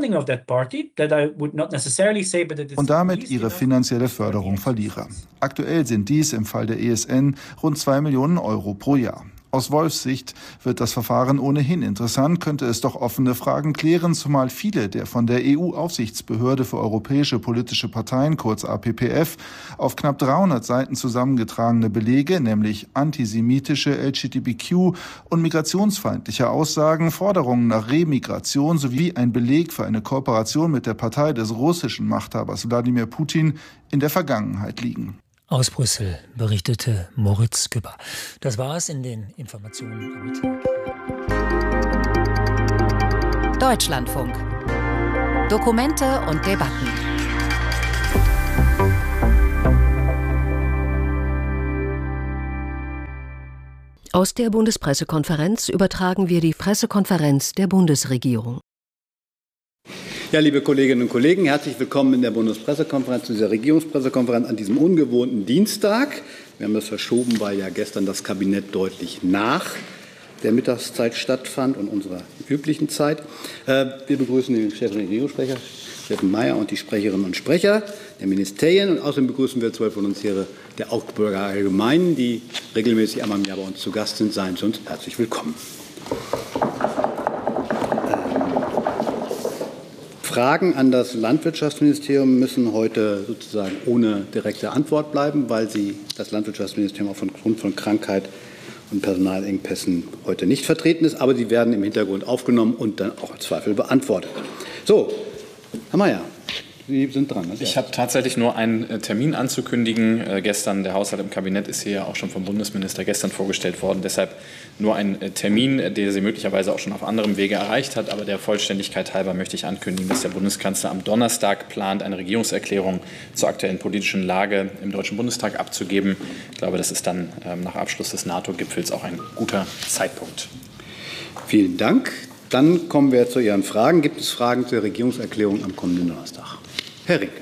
[SPEAKER 22] und damit ihre finanzielle Förderung verliere. Aktuell sind dies im Fall der E S N rund zwei Millionen Euro pro Jahr. Aus Wolfs Sicht wird das Verfahren ohnehin interessant, könnte es doch offene Fragen klären, zumal viele der von der E U-Aufsichtsbehörde für europäische politische Parteien, kurz A P P F, auf knapp dreihundert Seiten zusammengetragene Belege, nämlich antisemitische, L G B T Q und migrationsfeindliche Aussagen, Forderungen nach Remigration sowie ein Beleg für eine Kooperation mit der Partei des russischen Machthabers Wladimir Putin in der Vergangenheit liegen.
[SPEAKER 9] Aus Brüssel berichtete Moritz Gübber. Das war es in den Informationen am Mittag.
[SPEAKER 1] Deutschlandfunk. Dokumente und Debatten.
[SPEAKER 2] Aus der Bundespressekonferenz übertragen wir die Pressekonferenz der Bundesregierung.
[SPEAKER 3] Ja, liebe Kolleginnen und Kollegen, herzlich willkommen in der Bundespressekonferenz, zu dieser Regierungspressekonferenz an diesem ungewohnten Dienstag. Wir haben das verschoben, weil ja gestern das Kabinett deutlich nach der Mittagszeit stattfand und unserer üblichen Zeit. Wir begrüßen den Chef und Regierungssprecher, Steffen Mayer, und die Sprecherinnen und Sprecher der Ministerien. Und außerdem begrüßen wir zwölf Volontäre der Augsburger Allgemeinen, die regelmäßig einmal im Jahr bei uns zu Gast sind. Seien Sie uns herzlich willkommen. Fragen an das Landwirtschaftsministerium müssen heute sozusagen ohne direkte Antwort bleiben, weil sie das Landwirtschaftsministerium aufgrund von Krankheit und Personalengpässen heute nicht vertreten ist. Aber sie werden im Hintergrund aufgenommen und dann auch im Zweifel beantwortet. So, Herr Mayer, Sie sind dran.
[SPEAKER 4] Ich habe tatsächlich nur einen Termin anzukündigen. Äh, gestern, der Haushalt im Kabinett ist hier ja auch schon vom Bundesminister gestern vorgestellt worden. Deshalb nur ein äh, Termin, der Sie möglicherweise auch schon auf anderem Wege erreicht hat. Aber der Vollständigkeit halber möchte ich ankündigen, dass der Bundeskanzler am Donnerstag plant, eine Regierungserklärung zur aktuellen politischen Lage im Deutschen Bundestag abzugeben. Ich glaube, das ist dann ähm, nach Abschluss des NATO-Gipfels auch ein guter Zeitpunkt.
[SPEAKER 3] Vielen Dank. Dann kommen wir zu Ihren Fragen. Gibt es Fragen zur Regierungserklärung am kommenden Donnerstag? Herr Rinke.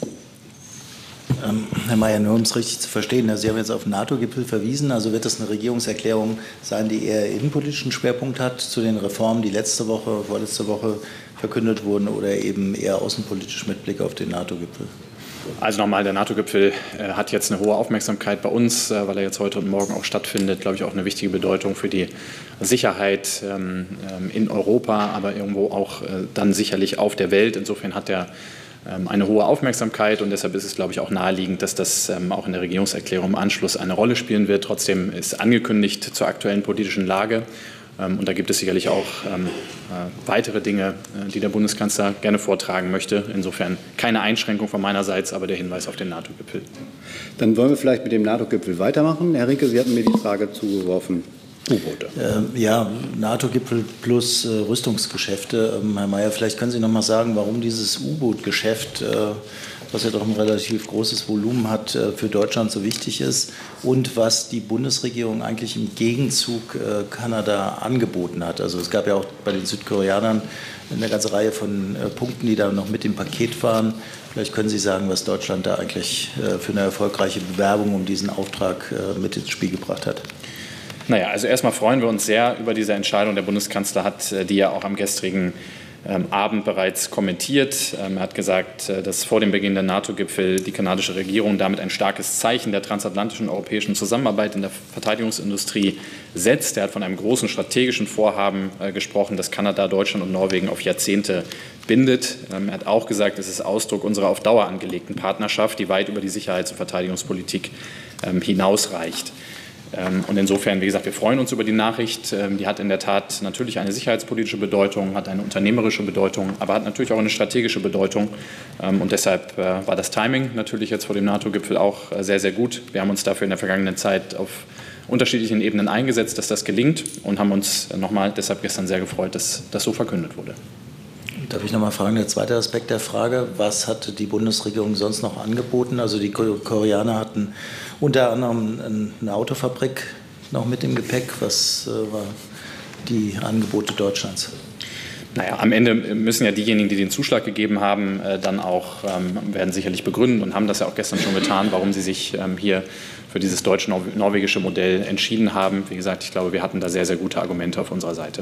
[SPEAKER 5] Ähm, Herr Mayer, nur um es richtig zu verstehen, Sie haben jetzt auf den NATO-Gipfel verwiesen, also wird das eine Regierungserklärung sein, die eher innenpolitischen Schwerpunkt hat zu den Reformen, die letzte Woche, vorletzte Woche verkündet wurden, oder eben eher außenpolitisch mit Blick auf den NATO-Gipfel?
[SPEAKER 4] Also nochmal, der NATO-Gipfel äh, hat jetzt eine hohe Aufmerksamkeit bei uns, äh, weil er jetzt heute und morgen auch stattfindet. Glaube ich, auch eine wichtige Bedeutung für die Sicherheit ähm, in Europa, aber irgendwo auch äh, dann sicherlich auf der Welt. Insofern hat er ähm, eine hohe Aufmerksamkeit und deshalb ist es, glaube ich, auch naheliegend, dass das ähm, auch in der Regierungserklärung im Anschluss eine Rolle spielen wird. Trotzdem ist angekündigt zur aktuellen politischen Lage. Und da gibt es sicherlich auch ähm, äh, weitere Dinge, äh, die der Bundeskanzler gerne vortragen möchte. Insofern keine Einschränkung von meinerseits, aber der Hinweis auf den NATO-Gipfel.
[SPEAKER 3] Dann wollen wir vielleicht mit dem NATO-Gipfel weitermachen. Herr Rinke, Sie hatten mir die Frage zugeworfen. U-Boote.
[SPEAKER 5] Ähm, ja, NATO-Gipfel plus äh, Rüstungsgeschäfte. Ähm, Herr Mayer, vielleicht können Sie noch mal sagen, warum dieses U-Boot-Geschäft, äh, was ja doch ein relativ großes Volumen hat, äh, für Deutschland so wichtig ist und was die Bundesregierung eigentlich im Gegenzug äh, Kanada angeboten hat. Also es gab ja auch bei den Südkoreanern eine ganze Reihe von äh, Punkten, die da noch mit im Paket waren. Vielleicht können Sie sagen, was Deutschland da eigentlich äh, für eine erfolgreiche Bewerbung um diesen Auftrag äh, mit ins Spiel gebracht hat.
[SPEAKER 4] Naja, also erstmal freuen wir uns sehr über diese Entscheidung. Der Bundeskanzler hat die ja auch am gestrigen ähm, Abend bereits kommentiert. Ähm, er hat gesagt, äh, dass vor dem Beginn der NATO-Gipfel die kanadische Regierung damit ein starkes Zeichen der transatlantischen europäischen Zusammenarbeit in der Verteidigungsindustrie setzt. Er hat von einem großen strategischen Vorhaben äh, gesprochen, das Kanada, Deutschland und Norwegen auf Jahrzehnte bindet. Ähm, er hat auch gesagt, es ist Ausdruck unserer auf Dauer angelegten Partnerschaft, die weit über die Sicherheits- und Verteidigungspolitik ähm, hinausreicht. Und insofern, wie gesagt, wir freuen uns über die Nachricht. Die hat in der Tat natürlich eine sicherheitspolitische Bedeutung, hat eine unternehmerische Bedeutung, aber hat natürlich auch eine strategische Bedeutung. Und deshalb war das Timing natürlich jetzt vor dem NATO-Gipfel auch sehr, sehr gut. Wir haben uns dafür in der vergangenen Zeit auf unterschiedlichen Ebenen eingesetzt, dass das gelingt und haben uns nochmal deshalb gestern sehr gefreut, dass das so verkündet wurde.
[SPEAKER 5] Darf ich noch mal fragen, der zweite Aspekt der Frage, was hat die Bundesregierung sonst noch angeboten? Also die Koreaner hatten unter anderem eine Autofabrik noch mit im Gepäck. Was äh, war die Angebote Deutschlands?
[SPEAKER 4] Naja, am Ende müssen ja diejenigen, die den Zuschlag gegeben haben, äh, dann auch, ähm, werden sicherlich begründen und haben das ja auch gestern schon getan, warum sie sich ähm, hier für dieses deutsch-norwegische Modell entschieden haben. Wie gesagt, ich glaube, wir hatten da sehr, sehr gute Argumente auf unserer Seite.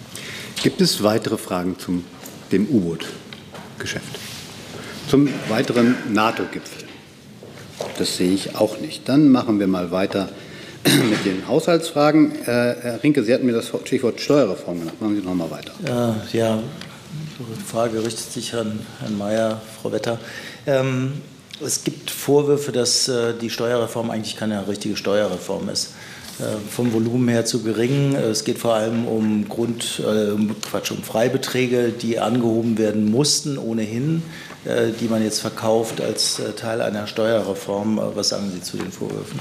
[SPEAKER 3] Gibt es weitere Fragen zum dem U-Boot-Geschäft? Zum weiteren NATO-Gipfel? Das sehe ich auch nicht. Dann machen wir mal weiter mit den Haushaltsfragen. Äh, Herr Rinke, Sie hatten mir das Stichwort Steuerreform genannt. Machen Sie noch mal weiter.
[SPEAKER 5] Äh, ja, die Frage richtet sich an Herrn Mayer, Frau Wetter. Ähm, es gibt Vorwürfe, dass äh, die Steuerreform eigentlich keine richtige Steuerreform ist. Äh, vom Volumen her zu gering. Es geht vor allem um Grund, äh, Quatsch, um Freibeträge, die angehoben werden mussten ohnehin, äh, die man jetzt verkauft als äh, Teil einer Steuerreform. Was sagen Sie zu den Vorwürfen?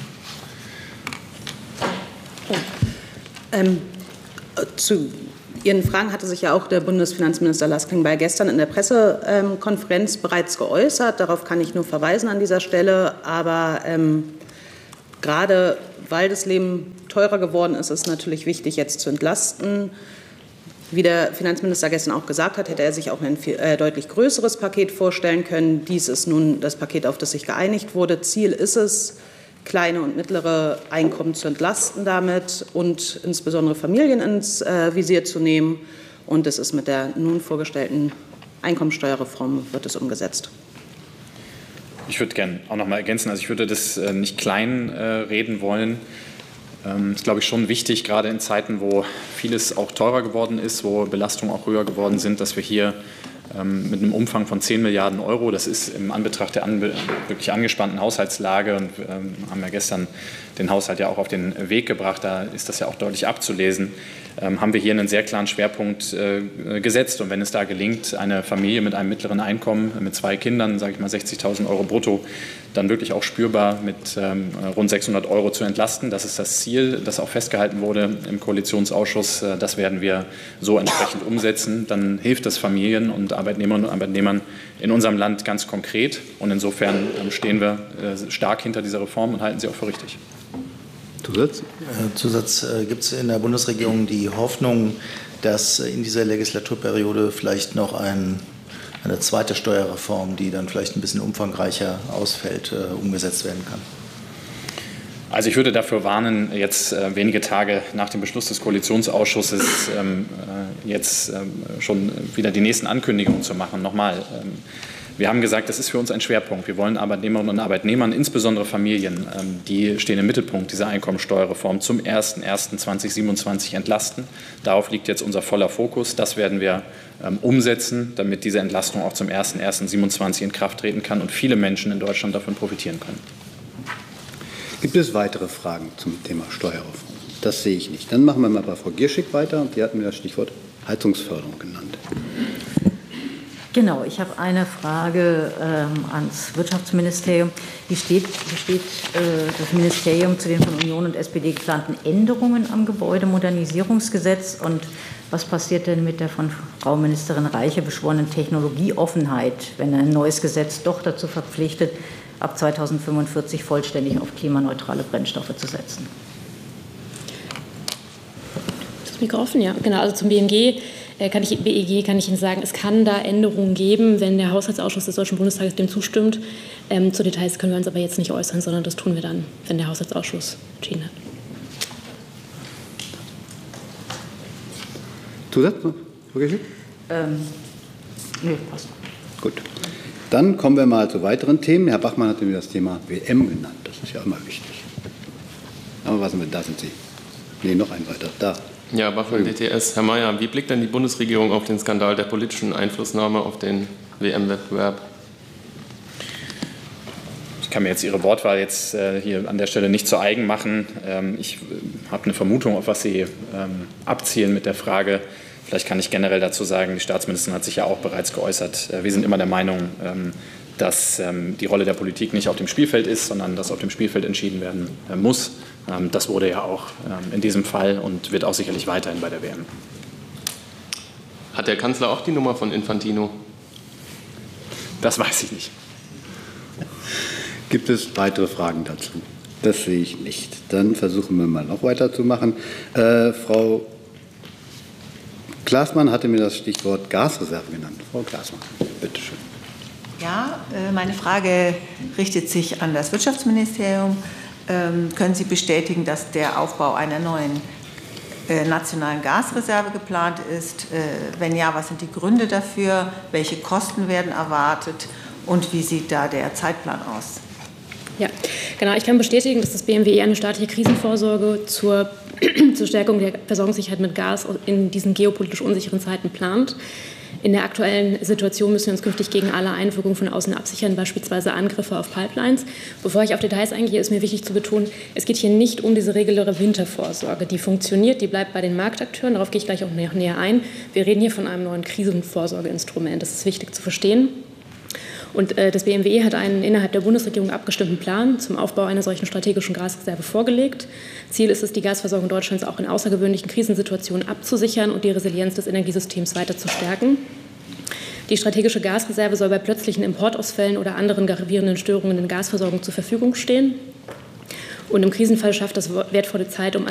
[SPEAKER 6] Ähm, zu Ihren Fragen hatte sich ja auch der Bundesfinanzminister Lars Klingbeil gestern in der Pressekonferenz bereits geäußert. Darauf kann ich nur verweisen an dieser Stelle. Aber ähm, gerade weil das Leben teurer geworden ist, ist es natürlich wichtig, jetzt zu entlasten. Wie der Finanzminister gestern auch gesagt hat, hätte er sich auch ein viel, äh, deutlich größeres Paket vorstellen können. Dies ist nun das Paket, auf das sich geeinigt wurde. Ziel ist es, kleine und mittlere Einkommen zu entlasten damit und insbesondere Familien ins äh, Visier zu nehmen. Und es ist mit der nun vorgestellten Einkommensteuerreform wird es umgesetzt.
[SPEAKER 4] Ich würde gerne auch noch mal ergänzen, also ich würde das äh, nicht klein äh, reden wollen. Ähm, ist, glaube ich, schon wichtig, gerade in Zeiten, wo vieles auch teurer geworden ist, wo Belastungen auch höher geworden sind, dass wir hier ähm, mit einem Umfang von zehn Milliarden Euro, das ist im Anbetracht der an, wirklich angespannten Haushaltslage, und wir ähm, haben ja gestern den Haushalt ja auch auf den Weg gebracht, da ist das ja auch deutlich abzulesen, ähm, haben wir hier einen sehr klaren Schwerpunkt äh, gesetzt. Und wenn es da gelingt, eine Familie mit einem mittleren Einkommen, mit zwei Kindern, sage ich mal sechzigtausend Euro brutto, dann wirklich auch spürbar mit ähm, rund sechshundert Euro zu entlasten. Das ist das Ziel, das auch festgehalten wurde im Koalitionsausschuss. Äh, das werden wir so entsprechend umsetzen. Dann hilft das Familien und Arbeitnehmerinnen und Arbeitnehmern in unserem Land ganz konkret. Und insofern ähm, stehen wir äh, stark hinter dieser Reform und halten sie auch für richtig.
[SPEAKER 5] Zusatz? Äh, Zusatz äh, gibt es in der Bundesregierung die Hoffnung, dass in dieser Legislaturperiode vielleicht noch ein eine zweite Steuerreform, die dann vielleicht ein bisschen umfangreicher ausfällt, äh, umgesetzt werden kann?
[SPEAKER 4] Also ich würde dafür warnen, jetzt äh, wenige Tage nach dem Beschluss des Koalitionsausschusses ähm, äh, jetzt ähm, schon wieder die nächsten Ankündigungen zu machen. Nochmal, ähm, wir haben gesagt, das ist für uns ein Schwerpunkt. Wir wollen Arbeitnehmerinnen und Arbeitnehmern, insbesondere Familien, ähm, die stehen im Mittelpunkt dieser Einkommensteuerreform, zum ersten ersten zweitausendsiebenundzwanzig entlasten. Darauf liegt jetzt unser voller Fokus. Das werden wir ähm, umsetzen, damit diese Entlastung auch zum ersten ersten siebenundzwanzig in Kraft treten kann und viele Menschen in Deutschland davon profitieren können.
[SPEAKER 3] Gibt es weitere Fragen zum Thema Steuerreform? Das sehe ich nicht. Dann machen wir mal bei Frau Gierschik weiter. Und die hatten mir das Stichwort Heizungsförderung genannt.
[SPEAKER 7] Genau, ich habe eine Frage ähm, ans Wirtschaftsministerium. Wie steht, wie steht äh, das Ministerium zu den von Union und S P D geplanten Änderungen am Gebäudemodernisierungsgesetz? Und was passiert denn mit der von Frau Ministerin Reiche beschworenen Technologieoffenheit, wenn ein neues Gesetz doch dazu verpflichtet, ab zweitausendfünfundvierzig vollständig auf klimaneutrale Brennstoffe zu setzen?
[SPEAKER 8] Das Mikro offen, ja. Genau, also zum B M G. Kann ich, B E G kann ich Ihnen sagen, es kann da Änderungen geben, wenn der Haushaltsausschuss des Deutschen Bundestages dem zustimmt. Ähm, zu Details können wir uns aber jetzt nicht äußern, sondern das tun wir dann, wenn der Haushaltsausschuss entschieden hat.
[SPEAKER 3] Zusatz? Okay.
[SPEAKER 7] Ähm, nee, passt.
[SPEAKER 3] Gut. Dann kommen wir mal zu weiteren Themen. Herr Bachmann hat mir das Thema W M genannt. Das ist ja immer wichtig. Aber was mit, da sind Sie. Nee, noch ein weiter. Da.
[SPEAKER 10] Ja, Bachmann, D T S. Herr Mayer, wie blickt denn die Bundesregierung auf den Skandal der politischen Einflussnahme auf den W M-Wettbewerb?
[SPEAKER 4] Ich kann mir jetzt Ihre Wortwahl jetzt äh, hier an der Stelle nicht zu eigen machen. Ähm, ich äh, habe eine Vermutung, auf was Sie ähm, abzielen mit der Frage. Vielleicht kann ich generell dazu sagen, die Staatsministerin hat sich ja auch bereits geäußert. Äh, wir sind immer der Meinung, ähm, dass ähm, die Rolle der Politik nicht auf dem Spielfeld ist, sondern dass auf dem Spielfeld entschieden werden äh, muss. Ähm, das wurde ja auch ähm, in diesem Fall und wird auch sicherlich weiterhin bei der W M.
[SPEAKER 10] Hat der Kanzler auch die Nummer von Infantino?
[SPEAKER 4] Das weiß ich nicht.
[SPEAKER 3] Gibt es weitere Fragen dazu? Das sehe ich nicht. Dann versuchen wir mal noch weiterzumachen. Äh, Frau Glasmann hatte mir das Stichwort Gasreserve genannt. Frau Glasmann, bitte schön.
[SPEAKER 11] Ja, meine Frage richtet sich an das Wirtschaftsministerium. Ähm, können Sie bestätigen, dass der Aufbau einer neuen äh, nationalen Gasreserve geplant ist? Äh, wenn ja, was sind die Gründe dafür? Welche Kosten werden erwartet? Und wie sieht da der Zeitplan aus?
[SPEAKER 8] Ja, Genau, ich kann bestätigen, dass das B M W E eine staatliche Krisenvorsorge zur, zur Stärkung der Versorgungssicherheit mit Gas in diesen geopolitisch unsicheren Zeiten plant. In der aktuellen Situation müssen wir uns künftig gegen alle Einwirkungen von außen absichern, beispielsweise Angriffe auf Pipelines. Bevor ich auf Details eingehe, ist mir wichtig zu betonen, es geht hier nicht um diese reguläre Wintervorsorge. Die funktioniert, die bleibt bei den Marktakteuren, darauf gehe ich gleich auch näher ein. Wir reden hier von einem neuen Krisenvorsorgeinstrument, das ist wichtig zu verstehen. Und äh, das B M W E hat einen innerhalb der Bundesregierung abgestimmten Plan zum Aufbau einer solchen strategischen Gasreserve vorgelegt. Ziel ist es, die Gasversorgung Deutschlands auch in außergewöhnlichen Krisensituationen abzusichern und die Resilienz des Energiesystems weiter zu stärken. Die strategische Gasreserve soll bei plötzlichen Importausfällen oder anderen gravierenden Störungen in der Gasversorgung zur Verfügung stehen. Und im Krisenfall schafft das wertvolle Zeit, um